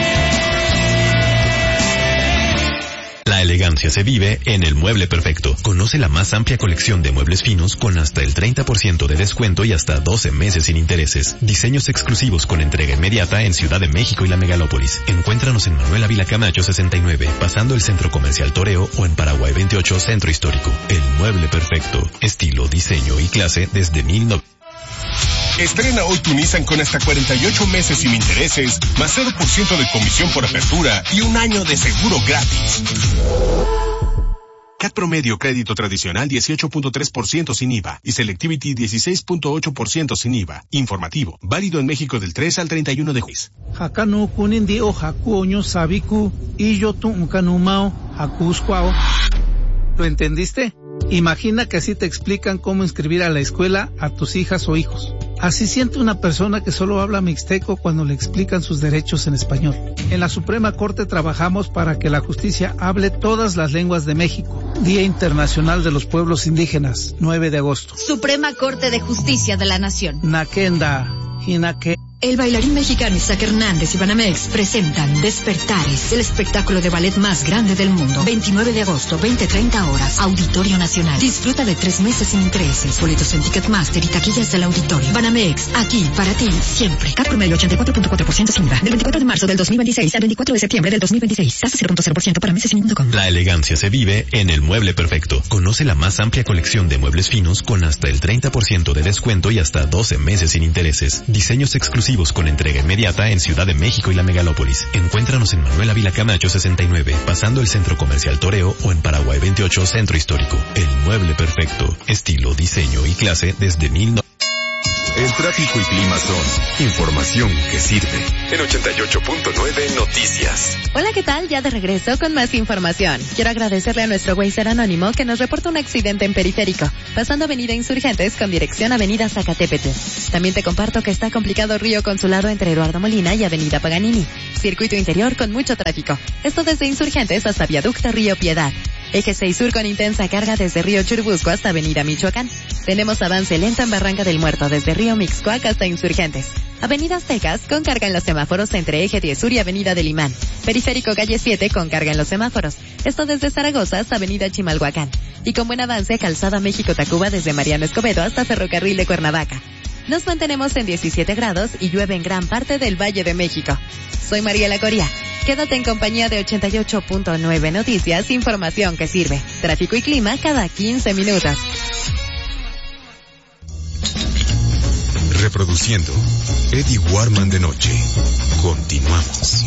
La elegancia se vive en El Mueble Perfecto. Conoce la más amplia colección de muebles finos con hasta el 30% de descuento y hasta 12 meses sin intereses. Diseños exclusivos con entrega inmediata en Ciudad de México y la Megalópolis. Encuéntranos en Manuel Ávila Camacho 69, pasando el Centro Comercial Toreo, o en Paraguay 28, Centro Histórico. El Mueble Perfecto. Estilo, diseño y clase desde 1900. Estrena hoy tu Nissan con hasta 48 meses sin intereses, más 0% de comisión por apertura y un año de seguro gratis. CAT promedio crédito tradicional 18.3% sin IVA y Selectivity 16.8% sin IVA. Informativo, válido en México del 3 al 31 de julio. Hakano kunin o hakuoño sabiku y yo tu unkanumao hakuscuao. ¿Lo entendiste? Imagina que así te explican cómo inscribir a la escuela a tus hijas o hijos. Así siente una persona que solo habla mixteco cuando le explican sus derechos en español. En la Suprema Corte trabajamos para que la justicia hable todas las lenguas de México. Día Internacional de los Pueblos Indígenas, 9 de agosto. Suprema Corte de Justicia de la Nación. Naquenda, Hinaque. El bailarín mexicano Isaac Hernández y Banamex presentan Despertares, el espectáculo de ballet más grande del mundo. 29 de agosto, 20:30 horas, Auditorio Nacional. Disfruta de 3 meses sin intereses. Boletos en Ticketmaster y taquillas del auditorio. Banamex, aquí para ti, siempre. CAT promedio 84.4% sin IVA. Del 24 de marzo del 2026 al 24 de septiembre del 2026. Tasa 0.0% para meses sin.com. La elegancia se vive en el Mueble Perfecto. Conoce la más amplia colección de muebles finos con hasta el 30% de descuento y hasta 12 meses sin intereses. Diseños exclusivos con entrega inmediata en Ciudad de México y la Megalópolis. Encuéntranos en Manuel Ávila Camacho 69, pasando el Centro Comercial Toreo, o en Paraguay 28, Centro Histórico. El Mueble Perfecto. Estilo, diseño y clase desde 1900. El tráfico y clima son información que sirve. En 88.9 Noticias. Hola, ¿qué tal? Ya de regreso con más información. Quiero agradecerle a nuestro Wazer anónimo que nos reporta un accidente en Periférico, pasando Avenida Insurgentes con dirección Avenida Zacatepetl. También te comparto que está complicado Río Consulado entre Eduardo Molina y Avenida Paganini. Circuito interior con mucho tráfico. Esto desde Insurgentes hasta Viaducto Río Piedad. Eje 6 Sur con intensa carga desde Río Churubusco hasta Avenida Michoacán. Tenemos avance lento en Barranca del Muerto desde Río Mixcoac hasta Insurgentes. Avenida Aztecas con carga en los semáforos entre Eje 10 Sur y Avenida del Imán. Periférico Calle 7 con carga en los semáforos. Esto desde Zaragoza hasta Avenida Chimalhuacán. Y con buen avance Calzada México-Tacuba desde Mariano Escobedo hasta Ferrocarril de Cuernavaca. Nos mantenemos en 17 grados y llueve en gran parte del Valle de México. Soy Mariela Coria. Quédate en compañía de 88.9 Noticias, información que sirve. Tráfico y clima cada 15 minutos. Reproduciendo Eddie Warman de noche. Continuamos.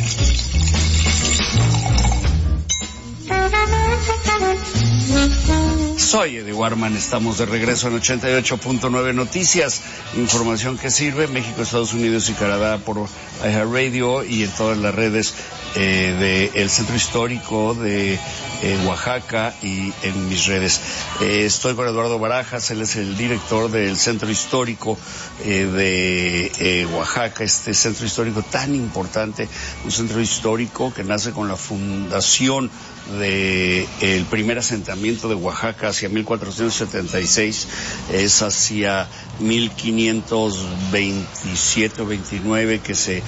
Soy Eddie Warman, estamos de regreso en 88.9 Noticias, información que sirve, México, Estados Unidos y Canadá por iHeartRadio y en todas las redes del Centro Histórico de Oaxaca y en mis redes. Estoy con Eduardo Barajas, él es el director del Centro Histórico de Oaxaca, este centro histórico tan importante, un centro histórico que nace con la fundación de el primer asentamiento de Oaxaca hacia 1476, es hacia 1527 o 29 que se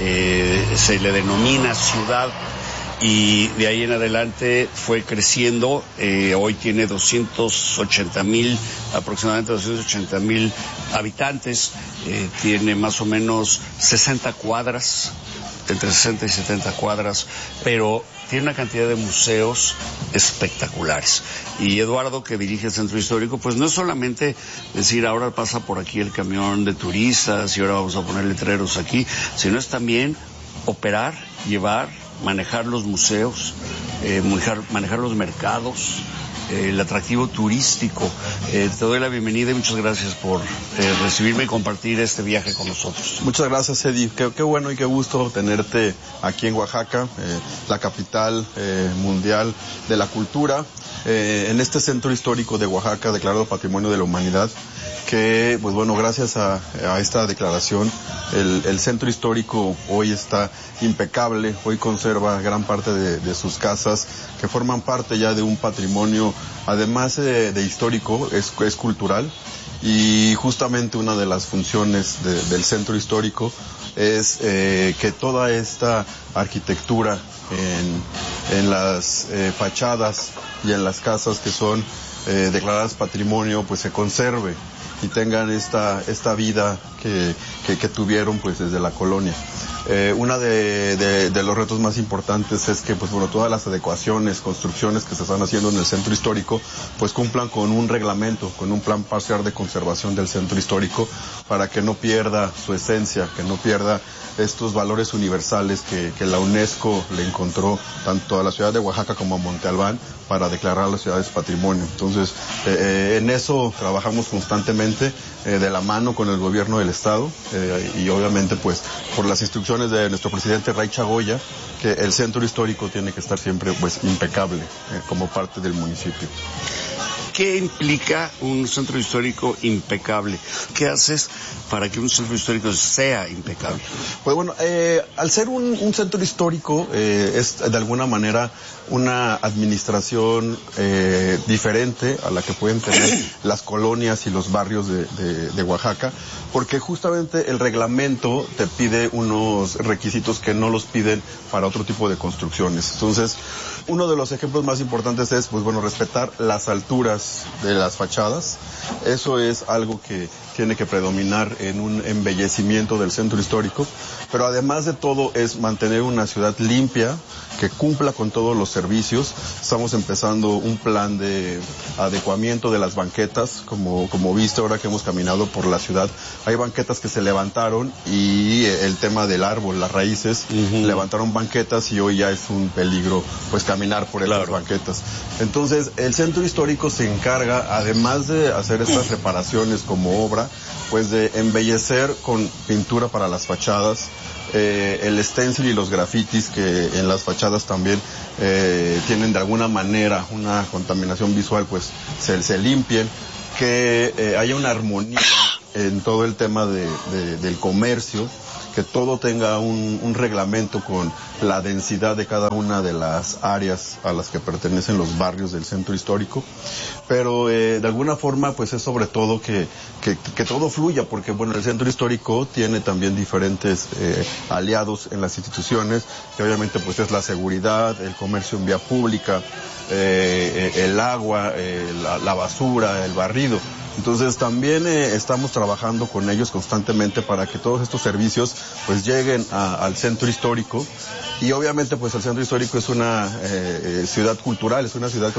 le denomina ciudad, y de ahí en adelante fue creciendo. Hoy tiene 280,000, aproximadamente 280,000 habitantes, tiene más o menos 60 cuadras, entre 60 y 70 cuadras, pero tiene una cantidad de museos espectaculares. Y Eduardo, que dirige el Centro Histórico, pues no es solamente decir ahora pasa por aquí el camión de turistas y ahora vamos a poner letreros aquí, sino es también operar, llevar, manejar los museos, manejar los mercados, el atractivo turístico. Te doy la bienvenida y muchas gracias por recibirme y compartir este viaje con nosotros. Muchas gracias, Eddie. Qué bueno y qué gusto tenerte aquí en Oaxaca, la capital mundial de la cultura, en este centro histórico de Oaxaca, declarado Patrimonio de la Humanidad, que, pues bueno, gracias a esta declaración, el centro histórico hoy está impecable, hoy conserva gran parte de sus casas, que forman parte ya de un patrimonio, además de histórico, es cultural, y justamente una de las funciones del centro histórico es que toda esta arquitectura en las fachadas y en las casas que son declaradas patrimonio, pues se conserve y tengan esta vida que tuvieron pues desde la colonia. Una de los retos más importantes es que, pues bueno, todas las adecuaciones, construcciones que se están haciendo en el centro histórico, pues cumplan con un reglamento, con un plan parcial de conservación del centro histórico, para que no pierda su esencia, que no pierda estos valores universales que la UNESCO le encontró tanto a la ciudad de Oaxaca como a Monte Albán para declarar las ciudades patrimonio. Entonces, en eso trabajamos constantemente, de la mano con el gobierno del estado, y obviamente pues por las instrucciones de nuestro presidente Ray Chagoya, que el centro histórico tiene que estar siempre pues impecable, como parte del municipio. ¿Qué implica un centro histórico impecable? ¿Qué haces para que un centro histórico sea impecable? Pues bueno, al ser un centro histórico, es de alguna manera una administración diferente a la que pueden tener las colonias y los barrios de Oaxaca, porque justamente el reglamento te pide unos requisitos que no los piden para otro tipo de construcciones. Entonces, uno de los ejemplos más importantes es, pues bueno, respetar las alturas de las fachadas. Eso es algo que tiene que predominar en un embellecimiento del centro histórico, pero además de todo es mantener una ciudad limpia, que cumpla con todos los servicios. Estamos empezando un plan de adecuamiento de las banquetas, como viste ahora que hemos caminado por la ciudad. Hay banquetas que se levantaron y el tema del árbol, las raíces, levantaron banquetas y hoy ya es un peligro pues caminar por esas banquetas. Entonces el centro histórico se encarga, además de hacer estas reparaciones como obra, pues de embellecer con pintura para las fachadas, el stencil y los grafitis que en las fachadas también tienen de alguna manera una contaminación visual, pues se limpien, que haya una armonía en todo el tema del comercio, que todo tenga un reglamento con la densidad de cada una de las áreas a las que pertenecen los barrios del centro histórico, pero de alguna forma pues es sobre todo que todo fluya, porque bueno, el centro histórico tiene también diferentes aliados en las instituciones, que obviamente pues es la seguridad, el comercio en vía pública, el agua, la basura, el barrido. Entonces también estamos trabajando con ellos constantemente para que todos estos servicios pues lleguen al centro histórico, y obviamente pues el centro histórico es una ciudad cultural, es una ciudad